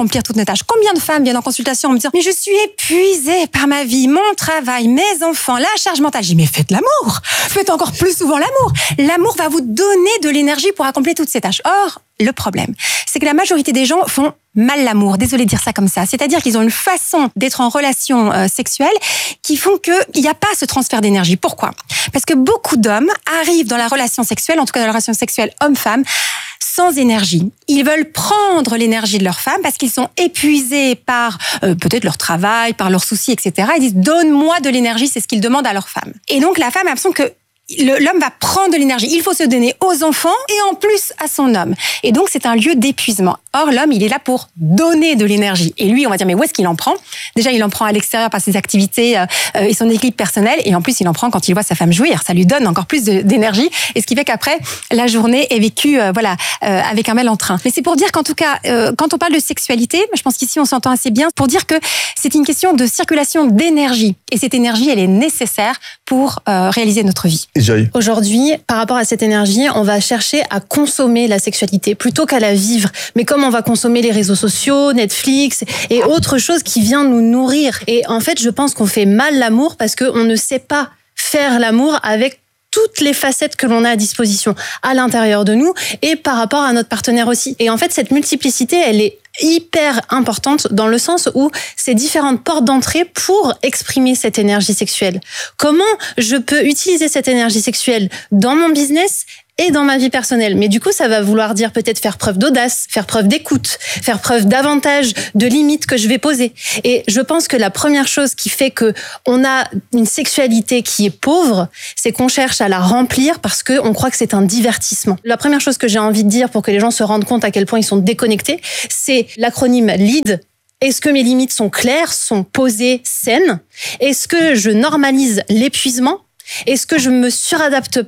accomplir toutes nos tâches. Combien de femmes viennent en consultation en me disant mais je suis épuisée par ma vie, mon travail, mes enfants, la charge mentale. Je dis mais faites l'amour, faites encore plus souvent l'amour. L'amour va vous donner de l'énergie pour accomplir toutes ces tâches. Or, le problème, c'est que la majorité des gens font mal l'amour. Désolée de dire ça comme ça. C'est-à-dire qu'ils ont une façon d'être en relation euh, sexuelle qui font qu'il n'y a pas ce transfert d'énergie. Pourquoi ? Parce que beaucoup d'hommes arrivent dans la relation sexuelle, en tout cas dans la relation sexuelle homme-femme, sans énergie. Ils veulent prendre l'énergie de leur femme parce qu'ils sont épuisés par euh, peut-être leur travail, par leurs soucis, et cetera. Ils disent « donne-moi de l'énergie », c'est ce qu'ils demandent à leur femme. Et donc la femme a l'impression que l'homme va prendre de l'énergie. Il faut se donner aux enfants et en plus à son homme. Et donc, c'est un lieu d'épuisement. Or, l'homme, il est là pour donner de l'énergie. Et lui, on va dire, mais où est-ce qu'il en prend ? Déjà, il en prend à l'extérieur par ses activités euh, et son équilibre personnel. Et en plus, il en prend quand il voit sa femme jouir. Ça lui donne encore plus de, d'énergie. Et ce qui fait qu'après, la journée est vécue euh, voilà, euh, avec un bel entrain. Mais c'est pour dire qu'en tout cas, euh, quand on parle de sexualité, je pense qu'ici, on s'entend assez bien, pour dire que c'est une question de circulation d'énergie. Et cette énergie, elle est nécessaire pour euh, réaliser notre vie. Aujourd'hui, par rapport à cette énergie, on va chercher à consommer la sexualité plutôt qu'à la vivre. Mais comme on va consommer les réseaux sociaux, Netflix et autre chose qui vient nous nourrir. Et en fait, je pense qu'on fait mal l'amour parce qu'on ne sait pas faire l'amour avec toutes les facettes que l'on a à disposition à l'intérieur de nous et par rapport à notre partenaire aussi. Et en fait, cette multiplicité, elle est hyper importante dans le sens où c'est différentes portes d'entrée pour exprimer cette énergie sexuelle. Comment je peux utiliser cette énergie sexuelle dans mon business et dans ma vie personnelle. Mais du coup, ça va vouloir dire peut-être faire preuve d'audace, faire preuve d'écoute, faire preuve davantage de limites que je vais poser. Et je pense que la première chose qui fait que on a une sexualité qui est pauvre, c'est qu'on cherche à la remplir parce que on croit que c'est un divertissement. La première chose que j'ai envie de dire pour que les gens se rendent compte à quel point ils sont déconnectés, c'est l'acronyme LEAD. Est-ce que mes limites sont claires, sont posées, saines ? Est-ce que je normalise l'épuisement ? Est-ce que je me suradapte pas ?